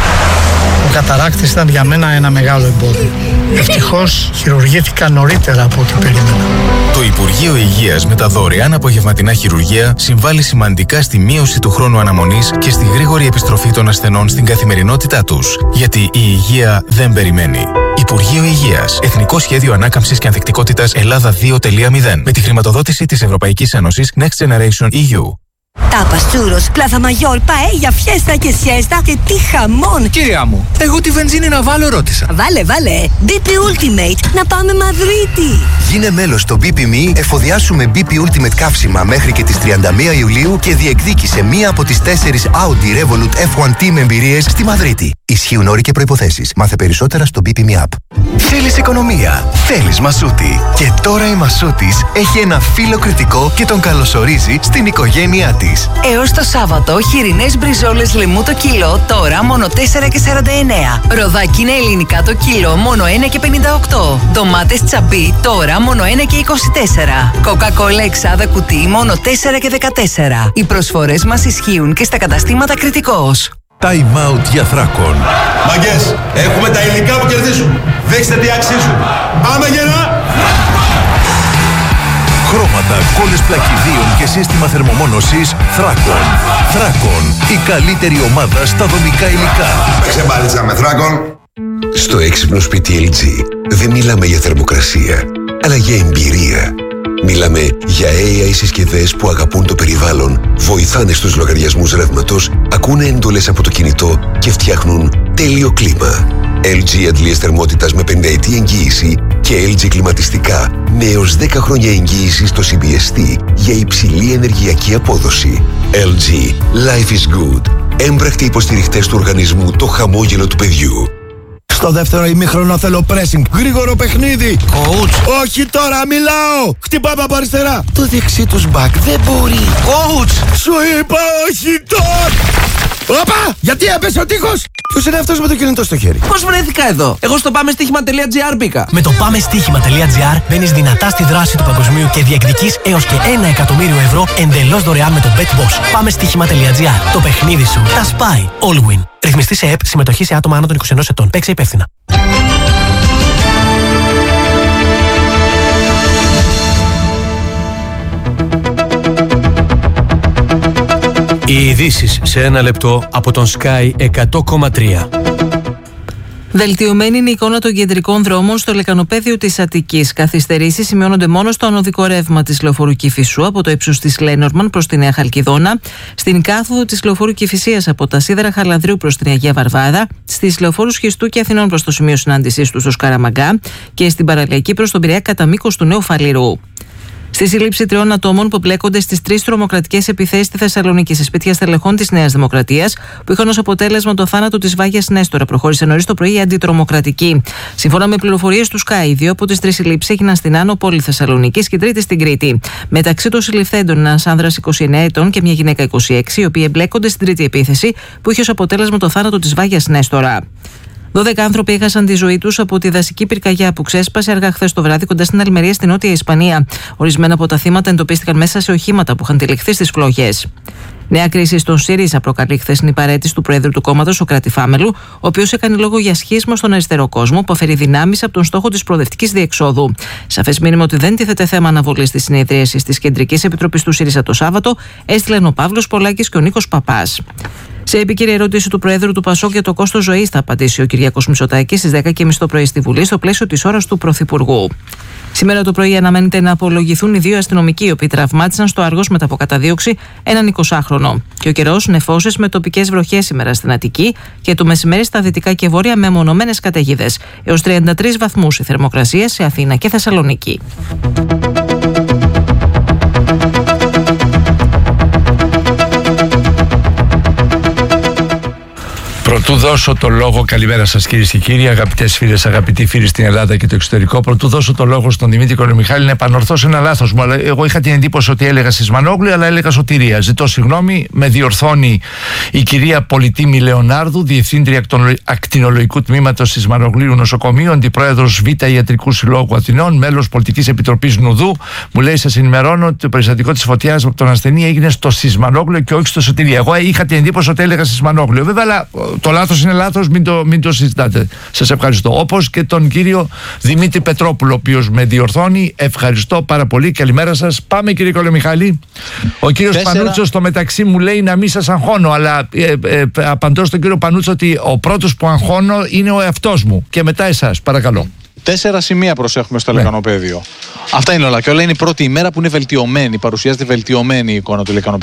[SPEAKER 16] Ο καταράκτης ήταν για μένα ένα μεγάλο εμπόδιο. Ευτυχώς χειρουργήθηκα νωρίτερα από ό,τι περίμενα.
[SPEAKER 25] Το Υπουργείο Υγείας με τα δωρεάν απογευματινά χειρουργία συμβάλλει σημαντικά στη μείωση του χρόνου αναμονής και στη γρήγορη επιστροφή των ασθενών στην καθημερινότητά τους. Γιατί η υγεία δεν περιμένει. Υπουργείο Υγείας. Εθνικό Σχέδιο Ανάκαμψης και Ανθεκτικότητας Ελλάδα δύο κόμμα μηδέν. Με τη χρηματοδότηση της Ευρωπαϊκής Ένωσης Next Generation ι γιου.
[SPEAKER 26] Τάπας, τσούρος, πλάθα μαγιόλ, παέλια, φιέστα και σιέστα και τι χαμόν!
[SPEAKER 27] Κυρία μου, εγώ τη βενζίνη να βάλω ρώτησα.
[SPEAKER 26] Βάλε, βάλε! μπι πι Ultimate, να πάμε Μαδρίτη!
[SPEAKER 28] Γίνε μέλος στο μπι πι εμ ι, εφοδιάσου με μπι πι Ultimate καύσιμα μέχρι και τις τριάντα μία Ιουλίου και διεκδίκησε μία από τις τέσσερις Audi Revolut εφ ουάν Team εμπειρίες στη Μαδρίτη. Ισχύουν όροι και προϋποθέσεις. Μάθε περισσότερα στο μπι πι εμ ι App. Θέλεις οικονομία, θέλεις Μασούτη. Και τώρα η Μασούτης έχει ένα φίλο κριτικό και τον καλωσορίζει στην οικογένειά της.
[SPEAKER 20] Έως το Σάββατο, χοιρινές μπριζόλες λαιμού το κιλό, τώρα μόνο τέσσερα και σαράντα εννέα. Ροδάκι είναι ελληνικά το κιλό, μόνο ένα και πενήντα οκτώ. Ντομάτες τσαμπί, τώρα μόνο ένα και είκοσι τέσσερα. Κοκακόλα εξάδα κουτί, μόνο τέσσερα και δεκατέσσερα. Οι προσφορές μας ισχύουν και στα καταστήματα Κριτικός.
[SPEAKER 3] Time out για Θράκον.
[SPEAKER 29] Μαγκές, έχουμε τα υλικά που κερδίζουν. Δείξτε τι αξίζουν. Πάμε γερά!
[SPEAKER 3] Χρώματα, κόλλες πλακιδίων και σύστημα θερμομόνωσης Θράκον. Θράκον, η καλύτερη ομάδα στα δομικά υλικά.
[SPEAKER 29] Παίξε μπάλιτσα με Θράκον.
[SPEAKER 30] Στο έξυπνο σπίτι ελ τζι δεν μιλάμε για θερμοκρασία, αλλά για εμπειρία. Μιλάμε για έι άι συσκευές που αγαπούν το περιβάλλον, βοηθάνε στους λογαριασμούς ρεύματος, ακούνε εντολές από το κινητό και φτιάχνουν τέλειο κλίμα. ελ τζι αντλίες θερμότητας με πενταετή εγγύηση και ελ τζι κλιματιστικά με έως δέκα χρόνια εγγύηση στο σι μπι ες τι για υψηλή ενεργειακή απόδοση. ελ τζι. Life is good. Έμπρακτοι υποστηριχτές του οργανισμού Το Χαμόγελο του Παιδιού.
[SPEAKER 29] Στο δεύτερο ημίχρονο θέλω pressing. Γρήγορο παιχνίδι. Coach. Όχι τώρα, μιλάω. Χτυπάμε από αριστερά. Το δεξί τους μπακ δεν μπορεί. Coach. Σου είπα όχι τώρα. Όπα! Γιατί έπεσε ο τείχος! Ποιος είναι αυτός με το κινητό στο χέρι?
[SPEAKER 31] Πώς βρέθηκα εδώ? Εγώ στο πάμε στοίχημα τελεία τζι άρ μπήκα.
[SPEAKER 32] Με το πάμε στοίχημα τελεία τζι άρ μπαίνεις δυνατά στη δράση του παγκοσμίου και διεκδικείς έως και ένα εκατομμύριο ευρώ εντελώς δωρεάν με το BetBoss. Πάμε στοίχημα τελεία τζι άρ. Το παιχνίδι σου τα σπάει. All win. Ρυθμιστή σε ΕΠ, συμμετοχή σε άτομα άνω των είκοσι ενός ετών. Παίξε υπεύθυνα.
[SPEAKER 33] Οι ειδήσεις σε ένα λεπτό από τον Sky εκατό κόμμα τρία.
[SPEAKER 22] Βελτιωμένη είναι η εικόνα των κεντρικών δρόμων στο λεκανοπέδιο της Αττικής. Καθυστερήσεις σημειώνονται μόνο στο ανωδικό ρεύμα της λεωφορού Κηφισού από το ύψος της Λένορμαν προς τη Νέα Χαλκιδόνα, στην κάθοδο της λεωφορού Κηφισίας από τα Σίδερα Χαλανδρίου προς την Αγία Βαρβάδα, στις λεωφόρους Χιστού και Αθηνών προς το σημείο συνάντησής του στο Σκαραμαγκά και στην παραλιακή προς τον Πειραιά κατά μήκος του Νέου Φαλήρου.
[SPEAKER 1] Στη σύλληψη τριών ατόμων που μπλέκονται στις τρεις τρομοκρατικές επιθέσεις στη Θεσσαλονίκη σε σπίτια στελεχών της Νέας Δημοκρατίας, που είχαν ως αποτέλεσμα το θάνατο της Βάγιας Νέστορα, προχώρησε νωρίς το πρωί η αντιτρομοκρατική. Σύμφωνα με πληροφορίες του Sky, δύο από τις τρεις συλλήψεις έγιναν στην Άνω Πόλη Θεσσαλονίκης και τρίτη στην Κρήτη. Μεταξύ των συλληφθέντων, ένας άνδρας είκοσι εννέα ετών και μια γυναίκα είκοσι έξι, οι οποίοι εμπλέκονται στην τρίτη επίθεση, που είχε ως αποτέλεσμα το θάνατο της Βάγιας Νέστορα. δώδεκα άνθρωποι έχασαν τη ζωή τους από τη δασική πυρκαγιά που ξέσπασε αργά χθες το βράδυ κοντά στην Αλμερία στη Νότια Ισπανία. Ορισμένα από τα θύματα εντοπίστηκαν μέσα σε οχήματα που είχαν τυλιχθεί στις φλόγες. Νέα κρίση στον ΣΥΡΙΖΑ προκαλεί χθεσινή παραίτηση του Προέδρου του κόμματος, ο Κρατηφάμελου, ο οποίος έκανε λόγο για σχίσμα στον αριστερό κόσμο που αφαιρεί δυνάμεις από τον στόχο της προοδευτικής διεξόδου. Σαφές μήνυμα ότι δεν τίθεται θέμα αναβολής της συνεδρίασης της Κεντρικής Επιτροπής του ΣΥΡΙΖΑ το Σάββατο έστειλαν ο Παύλος Πολάκης και ο Νίκος Παπάς. Σε επίκαιρη ερώτηση του Προέδρου του ΠΑΣΟΚ για το κόστος ζωής θα απαντήσει ο Κυριάκος Μητσοτάκης στις δέκα και τριάντα το πρωί στη Βουλή, στο πλαίσιο της ώρας του Πρωθυπουργού. Σήμερα το πρωί αναμένεται να απολογηθούν οι δύο αστυνομικοί, οι οποίοι τραυμάτισαν στο Άργος μετά από καταδίωξη έναν εικοσάχρονο. Και ο καιρός νεφώσεις με τοπικές βροχές σήμερα στην Αττική και το μεσημέρι στα δυτικά και βόρεια με μονομένες καταιγίδες. Έως τριάντα τρεις βαθμούς η θερμοκρασία σε Αθήνα και Θεσσαλονίκη.
[SPEAKER 2] Πρωτού δώσω το λόγο, καλημέρα σας κυρίες και κύριοι, αγαπητές φίλες, αγαπητοί φίλοι στην Ελλάδα και το εξωτερικό. Πρωτού δώσω το λόγο στον Δημήτρη Κολομιχάλη να επανορθώσω ένα λάθος μου. Αλλά εγώ είχα την εντύπωση ότι έλεγα Σισμανόγλου, αλλά έλεγα Σωτηρία. Ζητώ συγγνώμη, με διορθώνει η κυρία Πολιτήμη Λεωνάρδου, Διευθύντρια Ακτινολογικού Τμήματος Σισμανογλίου Νοσοκομείου, Αντιπρόεδρος Β' Ιατρικού Συλλόγου Αθηνών, μέλος Πολιτικής Επιτροπής Νουδού. Μου λέει: σας ενημερώνω ότι το περιστατικό της φωτιάς από τον ασθενή έγινε στο Σισμανόγλιο και όχι στο Σωτηρία. Εγώ είχα την εντύπωση ότι έλεγα Σισμανόγλιο. Βέβαια, αλλά το λάθος είναι λάθος, μην το, μην το συζητάτε. Σας ευχαριστώ. Όπως και τον κύριο Δημήτρη Πετρόπουλο, ο οποίος με διορθώνει. Ευχαριστώ πάρα πολύ. Καλημέρα σας. Πάμε, κύριε Κολομιχάλη. Ο κύριος Τέσσερα... Πανούτσος στο μεταξύ μου λέει να μην σας αγχώνω, αλλά ε, ε, απαντώ στον κύριο Πανούτσο ότι ο πρώτος που αγχώνω είναι ο εαυτός μου και μετά εσάς. Παρακαλώ.
[SPEAKER 5] Τέσσερα σημεία προσέχουμε στο ναι. λεκανοπέδιο. Αυτά είναι όλα. Και όλα είναι η πρώτη ημέρα που είναι βελτιωμένη. Παρουσιάζεται βελτιωμένη η εικόνα του λεκανοπέδιου.